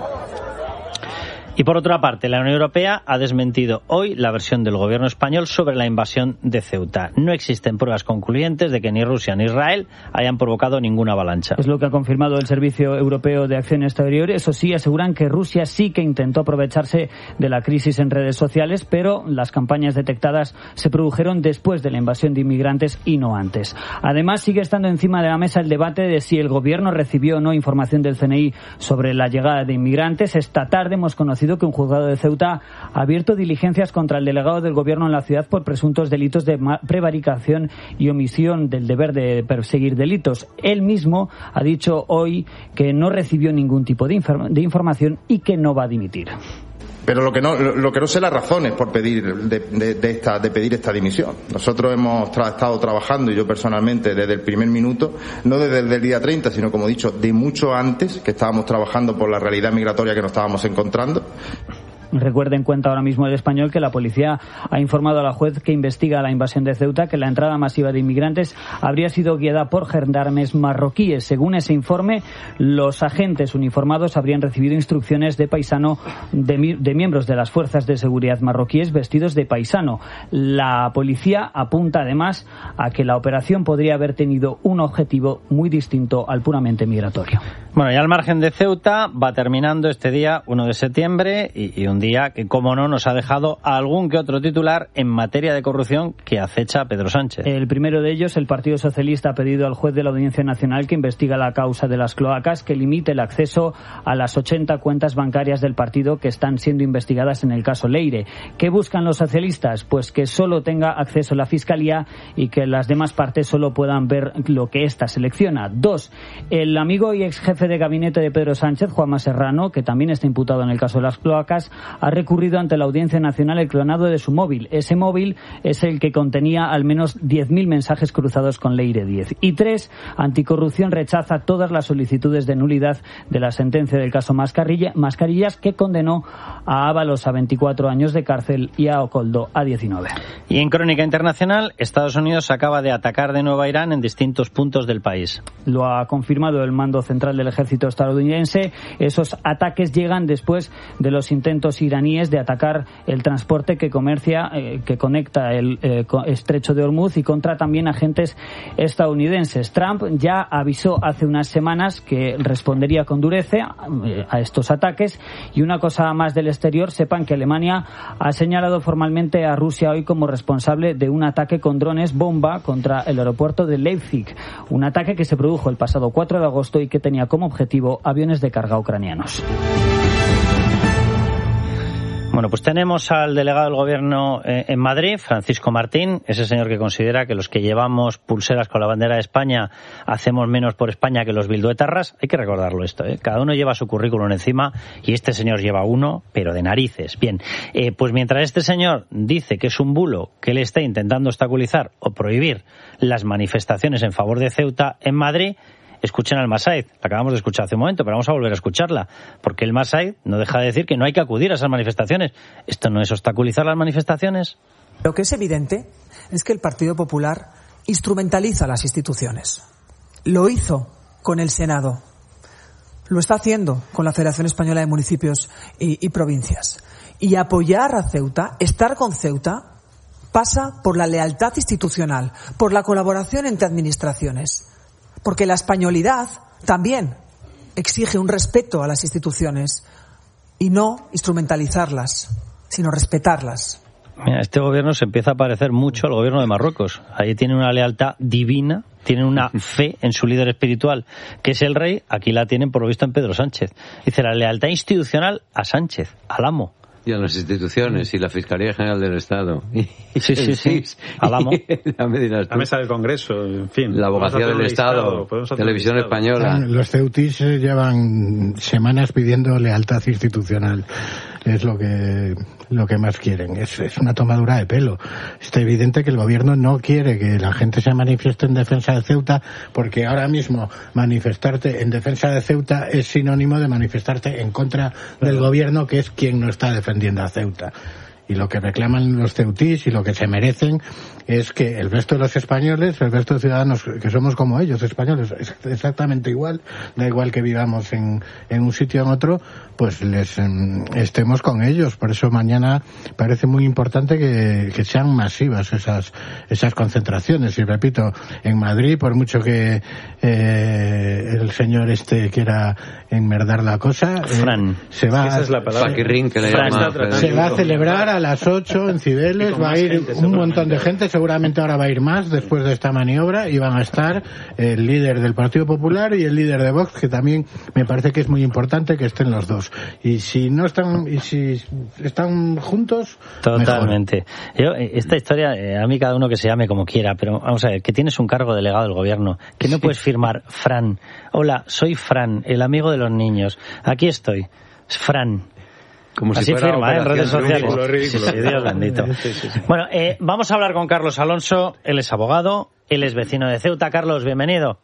Y por otra parte, la Unión Europea ha desmentido hoy la versión del gobierno español sobre la invasión de Ceuta. No existen pruebas concluyentes de que ni Rusia ni Israel hayan provocado ninguna avalancha. Es lo que ha confirmado el Servicio Europeo de Acción Exterior. Eso sí, aseguran que Rusia sí que intentó aprovecharse de la crisis en redes sociales, pero las campañas detectadas se produjeron después de la invasión de inmigrantes y no antes. Además, sigue estando encima de la mesa el debate de si el gobierno recibió o no información del C N I sobre la llegada de inmigrantes. Esta tarde hemos conocido que un juzgado de Ceuta ha abierto diligencias contra el delegado del gobierno en la ciudad por presuntos delitos de prevaricación y omisión del deber de perseguir delitos. Él mismo ha dicho hoy que no recibió ningún tipo de, inform- de información y que no va a dimitir. Pero lo que no lo que no sé las razones por pedir de, de, de esta de pedir esta dimisión. Nosotros hemos tra- estado trabajando, y yo personalmente, desde el primer minuto, no desde el día treinta, sino, como he dicho, de mucho antes, que estábamos trabajando por la realidad migratoria que nos estábamos encontrando. Recuerden, cuenta ahora mismo el Español, que la policía ha informado a la juez que investiga la invasión de Ceuta que la entrada masiva de inmigrantes habría sido guiada por gendarmes marroquíes. Según ese informe, los agentes uniformados habrían recibido instrucciones de paisano de, de miembros de las fuerzas de seguridad marroquíes vestidos de paisano. La policía apunta además a que la operación podría haber tenido un objetivo muy distinto al puramente migratorio. Bueno, y al margen de Ceuta, va terminando este día uno de septiembre y, y un día que, como no, nos ha dejado algún que otro titular en materia de corrupción que acecha a Pedro Sánchez. El primero de ellos, el Partido Socialista ha pedido al juez de la Audiencia Nacional que investiga la causa de las cloacas que limite el acceso a las ochenta cuentas bancarias del partido que están siendo investigadas en el caso Leire. ¿Qué buscan los socialistas? Pues que solo tenga acceso la Fiscalía y que las demás partes solo puedan ver lo que ésta selecciona. Dos, el amigo y ex jefe de gabinete de Pedro Sánchez, Juanma Serrano, que también está imputado en el caso de las cloacas, ha recurrido ante la Audiencia Nacional el clonado de su móvil. Ese móvil es el que contenía al menos diez mil mensajes cruzados con Leire diez. Y tres, Anticorrupción rechaza todas las solicitudes de nulidad de la sentencia del caso Mascarilla, Mascarillas, que condenó a Ábalos a veinticuatro años de cárcel y a Ocoldo a diecinueve. Y en crónica internacional, Estados Unidos acaba de atacar de nuevo a Irán en distintos puntos del país. Lo ha confirmado el mando central del ejército estadounidense. Esos ataques llegan después de los intentos iraníes de atacar el transporte que comercia, eh, que conecta el eh, estrecho de Hormuz y contra también agentes estadounidenses. Trump ya avisó hace unas semanas que respondería con dureza eh, a estos ataques. Y una cosa más del exterior, sepan que Alemania ha señalado formalmente a Rusia hoy como responsable de un ataque con drones bomba contra el aeropuerto de Leipzig, un ataque que se produjo el pasado cuatro de agosto y que tenía como objetivo aviones de carga ucranianos. Bueno, pues tenemos al delegado del Gobierno eh, en Madrid, Francisco Martín, ese señor que considera que los que llevamos pulseras con la bandera de España hacemos menos por España que los bilduetarras. Hay que recordarlo esto, ¿eh? Cada uno lleva su currículum encima y este señor lleva uno, pero de narices. Bien, eh, pues mientras este señor dice que es un bulo que él está intentando obstaculizar o prohibir las manifestaciones en favor de Ceuta en Madrid, escuchen al Masaid, la acabamos de escuchar hace un momento, pero vamos a volver a escucharla, porque el Masaid no deja de decir que no hay que acudir a esas manifestaciones. ¿Esto no es obstaculizar las manifestaciones? Lo que es evidente es que el Partido Popular instrumentaliza las instituciones. Lo hizo con el Senado, lo está haciendo con la Federación Española de Municipios y, y Provincias. Y apoyar a Ceuta, estar con Ceuta, pasa por la lealtad institucional, por la colaboración entre administraciones. Porque la españolidad también exige un respeto a las instituciones y no instrumentalizarlas, sino respetarlas. Mira, este gobierno se empieza a parecer mucho al gobierno de Marruecos. Ahí tienen una lealtad divina, tienen una fe en su líder espiritual, que es el rey. Aquí la tienen, por lo visto, en Pedro Sánchez. Dice, la lealtad institucional a Sánchez, al amo. Y a las instituciones, y la Fiscalía General del Estado. Sí, sí, sí. Al amo. La mesa del Congreso, en fin. La Abogacía del Estado, Televisión Española. Los ceutis llevan semanas pidiendo lealtad institucional. Es lo que lo que más quieren. Es, es una tomadura de pelo. Está evidente que el gobierno no quiere que la gente se manifieste en defensa de Ceuta, porque ahora mismo manifestarte en defensa de Ceuta es sinónimo de manifestarte en contra del gobierno, que es quien no está defendiendo a Ceuta. Y lo que reclaman los ceutís y lo que se merecen es que el resto de los españoles, el resto de ciudadanos que somos como ellos, españoles, exactamente igual, da igual que vivamos en, en un sitio o en otro, pues les um, estemos con ellos. Por eso mañana parece muy importante que, que sean masivas esas esas concentraciones. Y repito, en Madrid, por mucho que eh, el señor este quiera enmerdar la cosa, eh, Fran. se va Esa es la palabra. Paquirrín, que le llama, se va a celebrar a las ocho en Cibeles, va a ir gente, un montón de gente, seguramente ahora va a ir más después de esta maniobra, y van a estar el líder del Partido Popular y el líder de Vox, que también me parece que es muy importante que estén los dos. Y si no están, y si están juntos, totalmente. Yo, esta historia, eh, a mí cada uno que se llame como quiera, pero vamos a ver, que tienes un cargo delegado del gobierno, que no sí. puedes firmar Fran. Hola, soy Fran, el amigo de los niños. Aquí estoy. Fran. Como Así si fuera firma, ¿eh? En redes sociales. Ridículo, ridículo. Sí, Dios bendito. Sí, sí, sí. Bueno, eh, vamos a hablar con Carlos Alonso. Él es abogado, él es vecino de Ceuta. Carlos, bienvenido.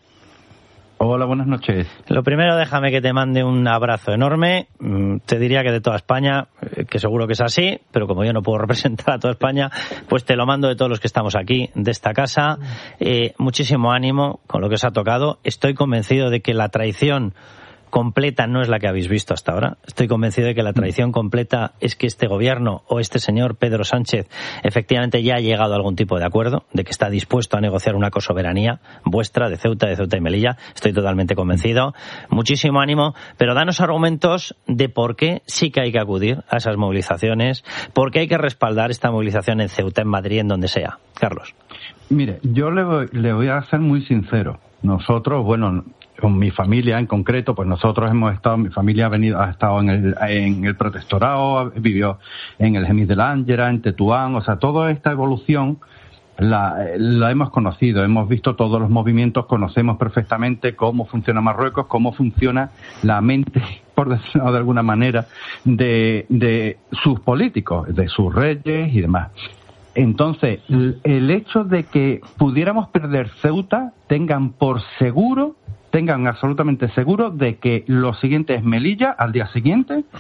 Hola, buenas noches. Lo primero, déjame que te mande un abrazo enorme. Te diría que de toda España, que seguro que es así, pero como yo no puedo representar a toda España, pues te lo mando de todos los que estamos aquí, de esta casa. Eh, muchísimo ánimo con lo que os ha tocado. Estoy convencido de que la traición completa no es la que habéis visto hasta ahora. Estoy convencido de que la traición completa es que este gobierno o este señor Pedro Sánchez efectivamente ya ha llegado a algún tipo de acuerdo, de que está dispuesto a negociar una cosoberanía vuestra de Ceuta, de Ceuta y Melilla. Estoy totalmente convencido. Muchísimo ánimo, pero danos argumentos de por qué sí que hay que acudir a esas movilizaciones, por qué hay que respaldar esta movilización en Ceuta, en Madrid, en donde sea. Carlos. Mire, yo le voy, le voy a ser muy sincero. Nosotros, bueno, con mi familia en concreto, pues nosotros hemos estado, mi familia ha venido, ha estado en el, en el protectorado, vivió en el Gemis de la Ángela, en Tetuán, o sea, toda esta evolución la, la hemos conocido, hemos visto todos los movimientos, conocemos perfectamente cómo funciona Marruecos, cómo funciona la mente, por decirlo de alguna manera, de, de sus políticos, de sus reyes y demás. Entonces, el hecho de que pudiéramos perder Ceuta, tengan por seguro, tengan absolutamente seguro de que lo siguiente es Melilla al día siguiente,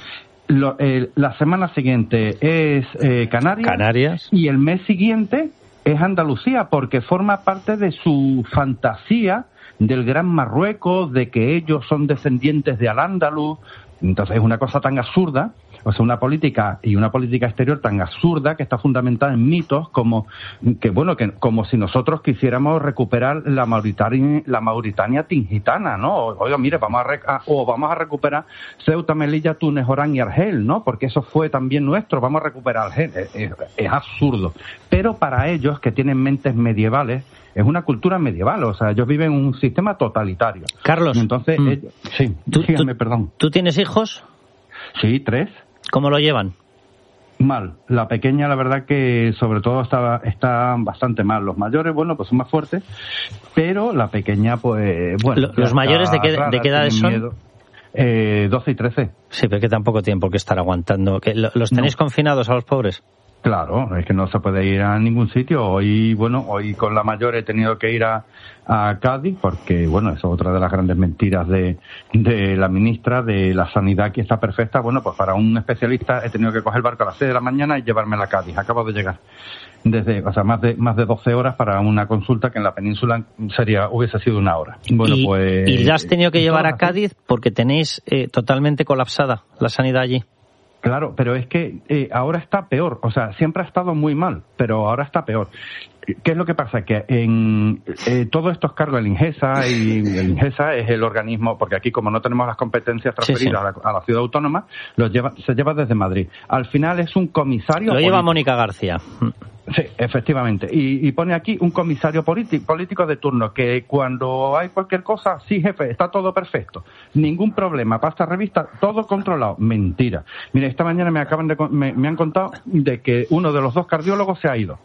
lo, eh, la semana siguiente es eh, Canarias, Canarias y el mes siguiente es Andalucía, porque forma parte de su fantasía del Gran Marruecos, de que ellos son descendientes de Al-Ándalus. Entonces es una cosa tan absurda, o sea, una política y una política exterior tan absurda que está fundamentada en mitos como que bueno que como si nosotros quisiéramos recuperar la Mauritania, la Mauritania tingitana, ¿no? Oiga, mire, vamos a, rec- a o vamos a recuperar Ceuta, Melilla, Túnez, Orán y Argel, ¿no? Porque eso fue también nuestro, vamos a recuperar Argel. Es, es, es absurdo. Pero para ellos, que tienen mentes medievales, es una cultura medieval, o sea, ellos viven un sistema totalitario. Carlos, entonces, mm. ellos, sí, ¿Tú, dígame, tú, perdón. ¿Tú tienes hijos? Sí, tres. ¿Cómo lo llevan? Mal. La pequeña, la verdad que sobre todo está, está bastante mal. Los mayores, bueno, pues son más fuertes, pero la pequeña, pues, bueno. ¿Los mayores de qué, rara, de qué edades son? Eh, doce y trece. Sí, pero que tampoco tienen por qué estar aguantando. ¿Que ¿Los tenéis no. confinados a los pobres? Claro, es que no se puede ir a ningún sitio. Hoy, bueno, hoy con la mayor he tenido que ir a, a Cádiz porque, bueno, eso es otra de las grandes mentiras de, de la ministra de la Sanidad, que está perfecta. Bueno, pues para un especialista he tenido que coger el barco a las seis de la mañana y llevármela a Cádiz. Acabo de llegar. Desde, o sea, más de más de doce horas para una consulta que en la península sería hubiese sido una hora. Bueno, y, pues. ¿Y la has tenido que llevar a Cádiz porque tenéis eh, totalmente colapsada la sanidad allí? Claro, pero es que eh, ahora está peor. O sea, siempre ha estado muy mal, pero ahora está peor. ¿Qué es lo que pasa? Que en eh, todos estos cargos, el INGESA, y el INGESA es el organismo, porque aquí como no tenemos las competencias transferidas sí, sí. A, la, a la ciudad autónoma, los lleva, se lleva desde Madrid. Al final es un comisario Lo político. lleva Mónica García. Sí, efectivamente. Y, y pone aquí un comisario político, político de turno, que cuando hay cualquier cosa, sí, jefe, está todo perfecto. Ningún problema. Pasa revista, todo controlado. Mentira. Mira, esta mañana me acaban de me, me han contado de que uno de los dos cardiólogos se ha ido.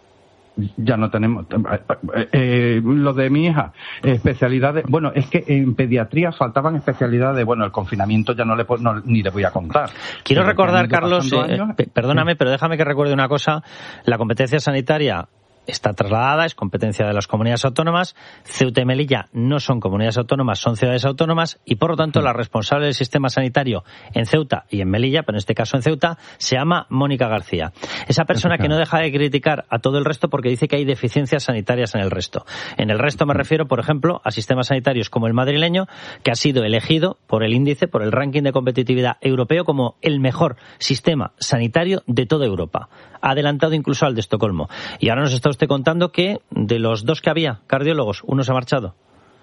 Ya no tenemos eh, eh, lo de mi hija, especialidades. Bueno, es que en pediatría faltaban especialidades. Bueno, el confinamiento ya no le no, ni le voy a contar. Quiero pero recordar, Carlos, eh, eh, perdóname, sí. pero déjame que recuerde una cosa. La competencia sanitaria está trasladada, es competencia de las comunidades autónomas. Ceuta y Melilla no son comunidades autónomas, son ciudades autónomas y, por lo tanto, la responsable del sistema sanitario en Ceuta y en Melilla, pero en este caso en Ceuta, se llama Mónica García. Esa persona que no deja de criticar a todo el resto porque dice que hay deficiencias sanitarias en el resto. En el resto me refiero, por ejemplo, a sistemas sanitarios como el madrileño, que ha sido elegido por el índice, por el ranking de competitividad europeo, como el mejor sistema sanitario de toda Europa. Ha adelantado incluso al de Estocolmo. Y ahora nos está usted contando que de los dos que había cardiólogos, uno se ha marchado.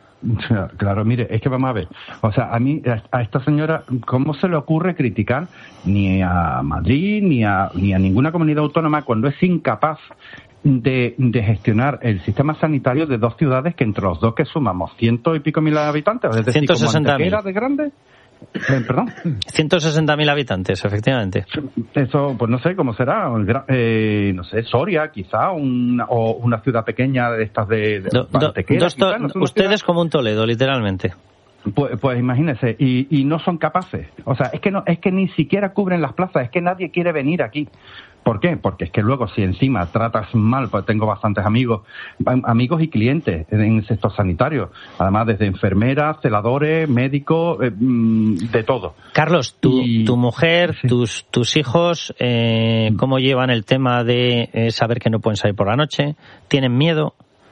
Claro, mire, es que vamos a ver. O sea, a mí, a esta señora, ¿cómo se le ocurre criticar ni a Madrid ni a, ni a ninguna comunidad autónoma cuando es incapaz de, de gestionar el sistema sanitario de dos ciudades que entre los dos que sumamos ciento y pico mil habitantes? Es decir, ciento sesenta mil. ¿Era de grande? Eh, ¿Perdón? ciento sesenta mil habitantes, efectivamente. Eso, pues no sé cómo será. Eh, no sé, Soria, quizá, una, o una ciudad pequeña de estas de. de do, do, quizá, to, no ustedes ciudad... como un Toledo, literalmente. Pues, pues imagínese, y, y no son capaces. O sea, es que no, es que ni siquiera cubren las plazas, es que nadie quiere venir aquí. ¿Por qué? Porque es que luego si encima tratas mal, pues tengo bastantes amigos, amigos y clientes en el sector sanitario, además desde enfermeras, celadores, médicos, eh, de todo. Carlos, tu, y... tu mujer, sí. tus, tus hijos, eh, ¿cómo llevan el tema de eh, saber que no pueden salir por la noche? ¿Tienen miedo?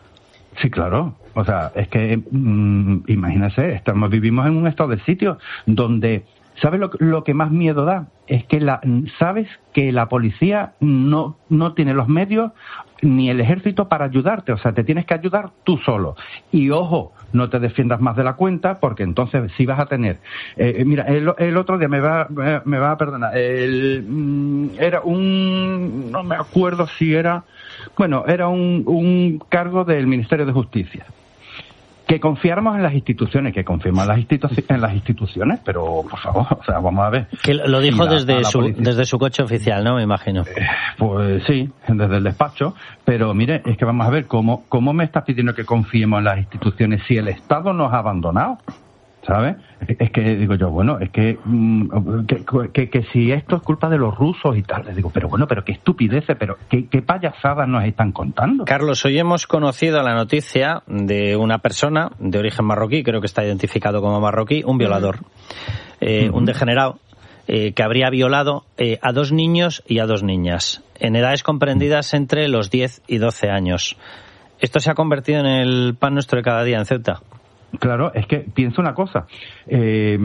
Sí, claro. O sea, es que, mmm, imagínese, estamos, vivimos en un estado de sitio donde, ¿sabes lo, lo que más miedo da? Es que la, sabes que la policía no, no tiene los medios ni el ejército para ayudarte. O sea, te tienes que ayudar tú solo. Y ojo, no te defiendas más de la cuenta porque entonces sí vas a tener... Eh, mira, el, el otro día me va, me va a perdonar. El, mm, era un... No me acuerdo si era... Bueno, era un, un cargo del Ministerio de Justicia. Que confiáramos en las instituciones, que confiemos en las, institu- en las instituciones, pero por favor, o sea, vamos a ver. Que lo dijo la, desde su policía. Desde su coche oficial, ¿no? Me imagino. Eh, pues sí, desde el despacho, pero mire, es que vamos a ver cómo, cómo me estás pidiendo que confiemos en las instituciones si el Estado nos ha abandonado, ¿sabes? Es que digo yo, bueno, es que, que, que, que si esto es culpa de los rusos y tal, les digo, pero bueno, pero qué estupideces, pero qué, qué payasadas nos están contando. Carlos, hoy hemos conocido la noticia de una persona de origen marroquí, creo que está identificado como marroquí, un violador, eh, uh-huh. un degenerado, eh, que habría violado eh, a dos niños y a dos niñas, en edades comprendidas entre los diez y doce años. ¿Esto se ha convertido en el pan nuestro de cada día en Ceuta? Claro, es que pienso una cosa. Eh,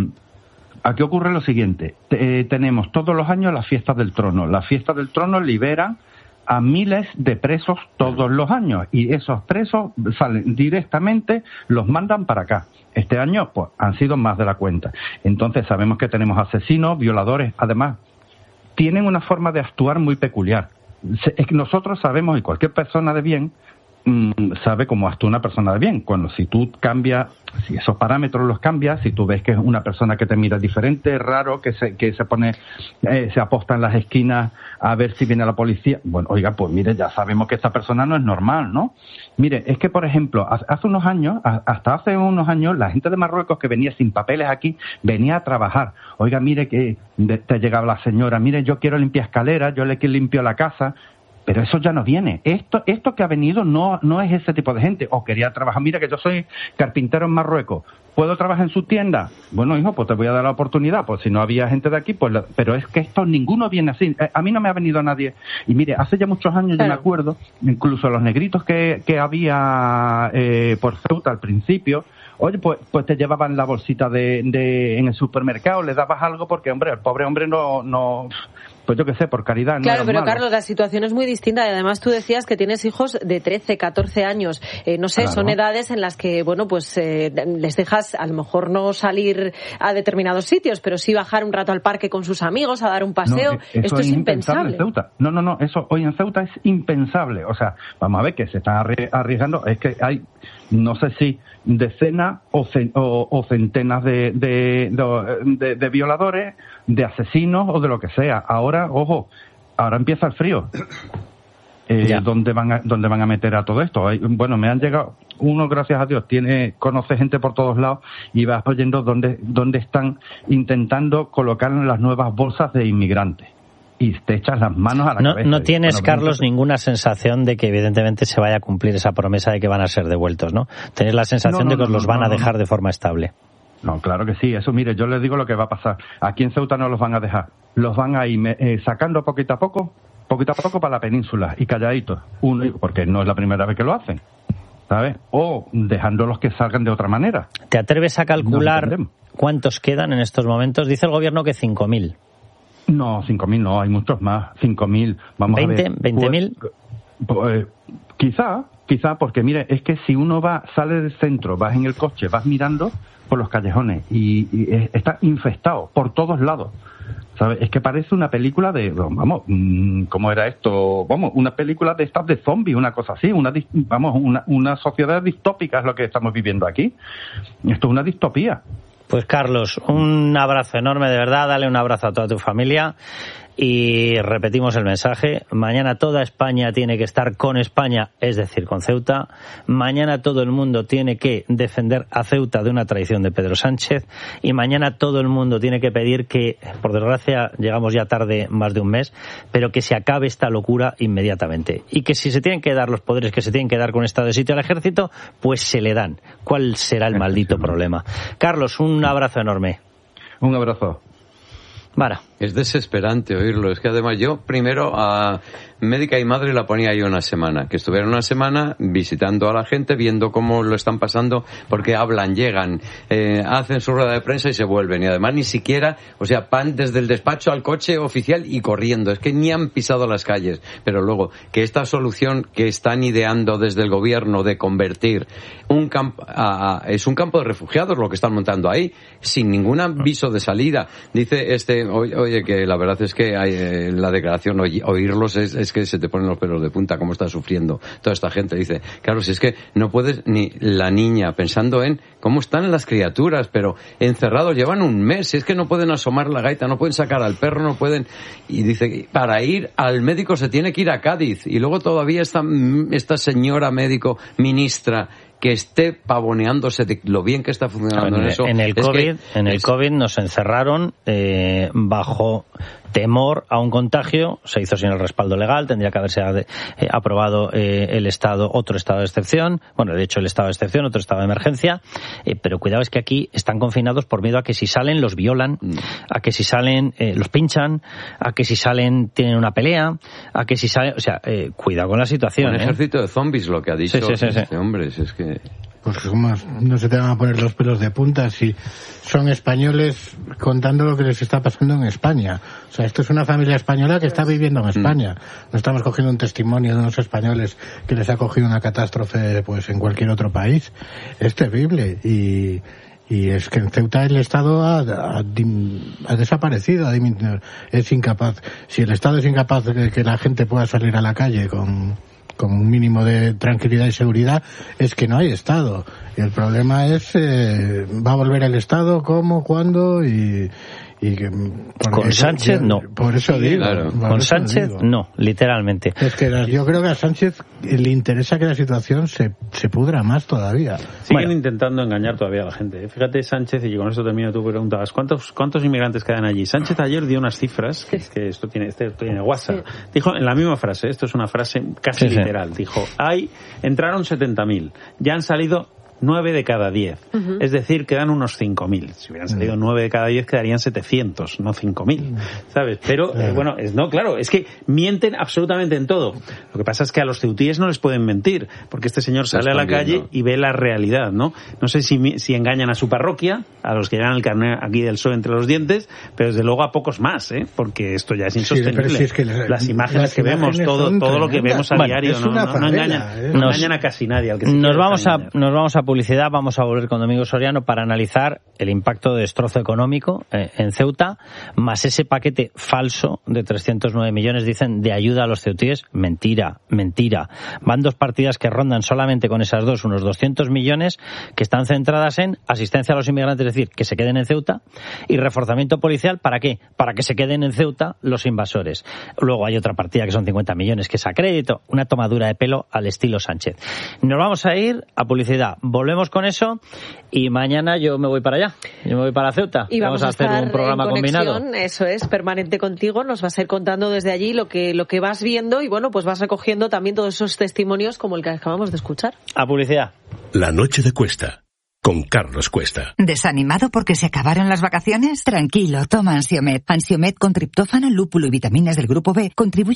aquí ocurre lo siguiente. Eh, tenemos todos los años las fiestas del trono. Las fiestas del trono liberan a miles de presos todos los años y esos presos salen directamente, los mandan para acá. Este año pues han sido más de la cuenta. Entonces sabemos que tenemos asesinos, violadores, además tienen una forma de actuar muy peculiar. Es que nosotros sabemos, y cualquier persona de bien sabe cómo actúa una persona de bien. Cuando si tú cambias, si esos parámetros los cambias, si tú ves que es una persona que te mira diferente, raro, que se que se pone, eh, se aposta en las esquinas a ver si viene la policía, bueno, oiga, pues mire, ya sabemos que esta persona no es normal, ¿no? Mire, es que por ejemplo, hace unos años, hasta hace unos años, la gente de Marruecos que venía sin papeles aquí, venía a trabajar. Oiga, mire que te llegaba la señora, mire, yo quiero limpiar escaleras, yo le limpio la casa. Pero eso ya no viene. Esto esto que ha venido no no es ese tipo de gente. O quería trabajar, mira que yo soy carpintero en Marruecos, ¿puedo trabajar en su tienda? Bueno, hijo, pues te voy a dar la oportunidad. Pues si no había gente de aquí, pues... Pero es que esto ninguno viene así. A mí no me ha venido nadie. Y mire, hace ya muchos años, claro, yo me acuerdo, incluso los negritos que, que había eh, por Ceuta al principio, oye, pues pues te llevaban la bolsita de, de en el supermercado, le dabas algo porque, hombre, el pobre hombre no... no pues yo qué sé, por caridad. No claro, pero malo. Carlos, la situación es muy distinta y además tú decías que tienes hijos de trece, catorce años. Eh, no sé, claro, son edades en las que, bueno, pues eh, les dejas a lo mejor no salir a determinados sitios, pero sí bajar un rato al parque con sus amigos, a dar un paseo. No, eso Esto es, es impensable. En Ceuta. No, no, no, eso hoy en Ceuta es impensable. O sea, vamos a ver que se están arriesgando. Es que hay, no sé si decenas o, cen, o, o centenas de, de, de, de, de violadores, de asesinos o de lo que sea. Ahora, ojo, ahora empieza el frío. Eh, ¿dónde van a, dónde van a meter a todo esto? Hay, bueno, me han llegado, uno, gracias a Dios, tiene conoce gente por todos lados y vas oyendo dónde, dónde están intentando colocar las nuevas bolsas de inmigrantes. Y te echas las manos a la no, cabeza. No tienes, bueno, Carlos, bueno, ninguna sensación de que evidentemente se vaya a cumplir esa promesa de que van a ser devueltos, ¿no? Tenés la sensación no, no, de que no, los van no, no, a dejar no. de forma estable. No, claro que sí. Eso, mire, yo les digo lo que va a pasar. Aquí en Ceuta no los van a dejar. Los van a ir eh, sacando poquito a poco, poquito a poco para la península y calladitos. Uno, porque no es la primera vez que lo hacen, ¿sabes? O dejándolos que salgan de otra manera. ¿Te atreves a calcular no cuántos quedan en estos momentos? Dice el gobierno que cinco mil. No, cinco mil no, hay muchos más. cinco mil, vamos ¿veinte, a ver. veinte mil? Pues, pues, quizá, quizá, porque mire, es que si uno va, sale del centro, vas en el coche, vas mirando por los callejones y, y está infestado por todos lados, ¿sabes? Es que parece una película de, vamos, ¿cómo era esto? Vamos, una película de estas de zombies, una cosa así, una, vamos, una, una sociedad distópica es lo que estamos viviendo aquí. Esto es una distopía. Pues Carlos, un abrazo enorme, de verdad, dale un abrazo a toda tu familia y repetimos el mensaje. Mañana toda España tiene que estar con España, es decir, con Ceuta. Mañana todo el mundo tiene que defender a Ceuta de una traición de Pedro Sánchez y mañana todo el mundo tiene que pedir que, por desgracia, llegamos ya tarde más de un mes, pero que se acabe esta locura inmediatamente y que si se tienen que dar los poderes que se tienen que dar con estado de sitio al ejército, pues se le dan. ¿Cuál será el maldito problema? Carlos, un abrazo enorme. Un abrazo. Vara. Es desesperante oírlo. Es que además yo primero a Médica y Madre la ponía yo una semana. Que estuvieran una semana visitando a la gente, viendo cómo lo están pasando, porque hablan, llegan, eh, hacen su rueda de prensa y se vuelven. Y además ni siquiera, o sea, van desde el despacho al coche oficial y corriendo. Es que ni han pisado las calles. Pero luego, que esta solución que están ideando desde el gobierno de convertir un campo, a, a, es un campo de refugiados lo que están montando ahí, sin ningún aviso de salida. Dice este, oye, oye que la verdad es que hay, eh, la declaración, oy, oírlos es, es que se te ponen los pelos de punta, cómo está sufriendo toda esta gente. Dice, claro, si es que no puedes, ni la niña, pensando en cómo están las criaturas, pero encerrados, llevan un mes, si es que no pueden asomar la gaita, no pueden sacar al perro, no pueden, y dice, para ir al médico se tiene que ir a Cádiz, y luego todavía esta, esta señora médico, ministra, que esté pavoneándose de lo bien que está funcionando en, en eso. En el COVID, es que en el es... COVID nos encerraron eh, bajo temor a un contagio, se hizo sin el respaldo legal, tendría que haberse eh, aprobado eh, el estado, otro estado de excepción, bueno, de hecho el estado de excepción, otro estado de emergencia, eh, pero cuidado, es que aquí están confinados por miedo a que si salen los violan, mm. a que si salen eh, los pinchan, a que si salen tienen una pelea, a que si salen, o sea, eh, cuidado con la situación. Un ¿eh? ejército de zombies, lo que ha dicho sí, sí, sí, este sí. hombre, es que... Pues como no se te van a poner los pelos de punta si son españoles contando lo que les está pasando en España. O sea, esto es una familia española que está viviendo en España. No estamos cogiendo un testimonio de unos españoles que les ha cogido una catástrofe pues en cualquier otro país. Es terrible y... Y es que en Ceuta el Estado ha, ha, ha desaparecido, ha dimitido, es incapaz. Si el Estado es incapaz de que la gente pueda salir a la calle con, con un mínimo de tranquilidad y seguridad, es que no hay Estado. Y el problema es, eh, ¿va a volver el Estado? ¿Cómo? ¿Cuándo? Y... Y que, con Sánchez yo, no. Por eso digo. Claro. Con Sánchez digo. No, literalmente. Es que yo creo que a Sánchez le interesa que la situación se, se pudra más todavía. Siguen bueno. intentando engañar todavía a la gente. Fíjate, Sánchez, y con eso termino, tú preguntabas, ¿cuántos cuántos inmigrantes quedan allí? Sánchez ayer dio unas cifras, que, que esto tiene esto tiene WhatsApp. Sí. Dijo en la misma frase, esto es una frase casi sí, literal, sí. dijo, hay entraron setenta mil, ya han salido nueve de cada diez. Uh-huh. Es decir, quedan unos cinco mil. Si hubieran salido nueve de cada diez, quedarían setecientos, no cinco mil. ¿Sabes? Pero, eh, bueno, es, no, claro, es que mienten absolutamente en todo. Lo que pasa es que a los ceutíes no les pueden mentir, porque este señor sale a la calle y ve la realidad, ¿no? No sé si, si engañan a su parroquia, a los que llevan el carnet aquí del P S O E entre los dientes, pero desde luego a pocos más, ¿eh? Porque esto ya es insostenible. Sí, si es que les, las imágenes las que imágenes vemos, todo, todo lo que vemos a bueno, diario, no, no, no engañan, ¿eh? no engañan a casi nadie. Al que nos, vamos a, nos vamos a publicidad, vamos a volver con Domingo Soriano para analizar el impacto de destrozo económico eh, en Ceuta, más ese paquete falso de trescientos nueve millones, dicen, de ayuda a los ceutíes. Mentira, mentira. Van dos partidas que rondan solamente con esas dos unos doscientos millones que están centradas en asistencia a los inmigrantes, es decir, que se queden en Ceuta, y reforzamiento policial, ¿para qué? Para que se queden en Ceuta los invasores. Luego hay otra partida que son cincuenta millones, que es a crédito, una tomadura de pelo al estilo Sánchez. Nos vamos a ir a publicidad. Volvemos con eso y mañana yo me voy para allá. Yo me voy para Ceuta. Y vamos, vamos a hacer un programa combinado. Eso es, permanente contigo. Nos vas a ir contando desde allí lo que, lo que vas viendo y bueno, pues vas recogiendo también todos esos testimonios como el que acabamos de escuchar. A publicidad. La noche de Cuesta. Con Carlos Cuesta. ¿Desanimado porque se acabaron las vacaciones? Tranquilo, toma Ansiomed. Ansiomed con triptófano, lúpulo y vitaminas del grupo B contribuye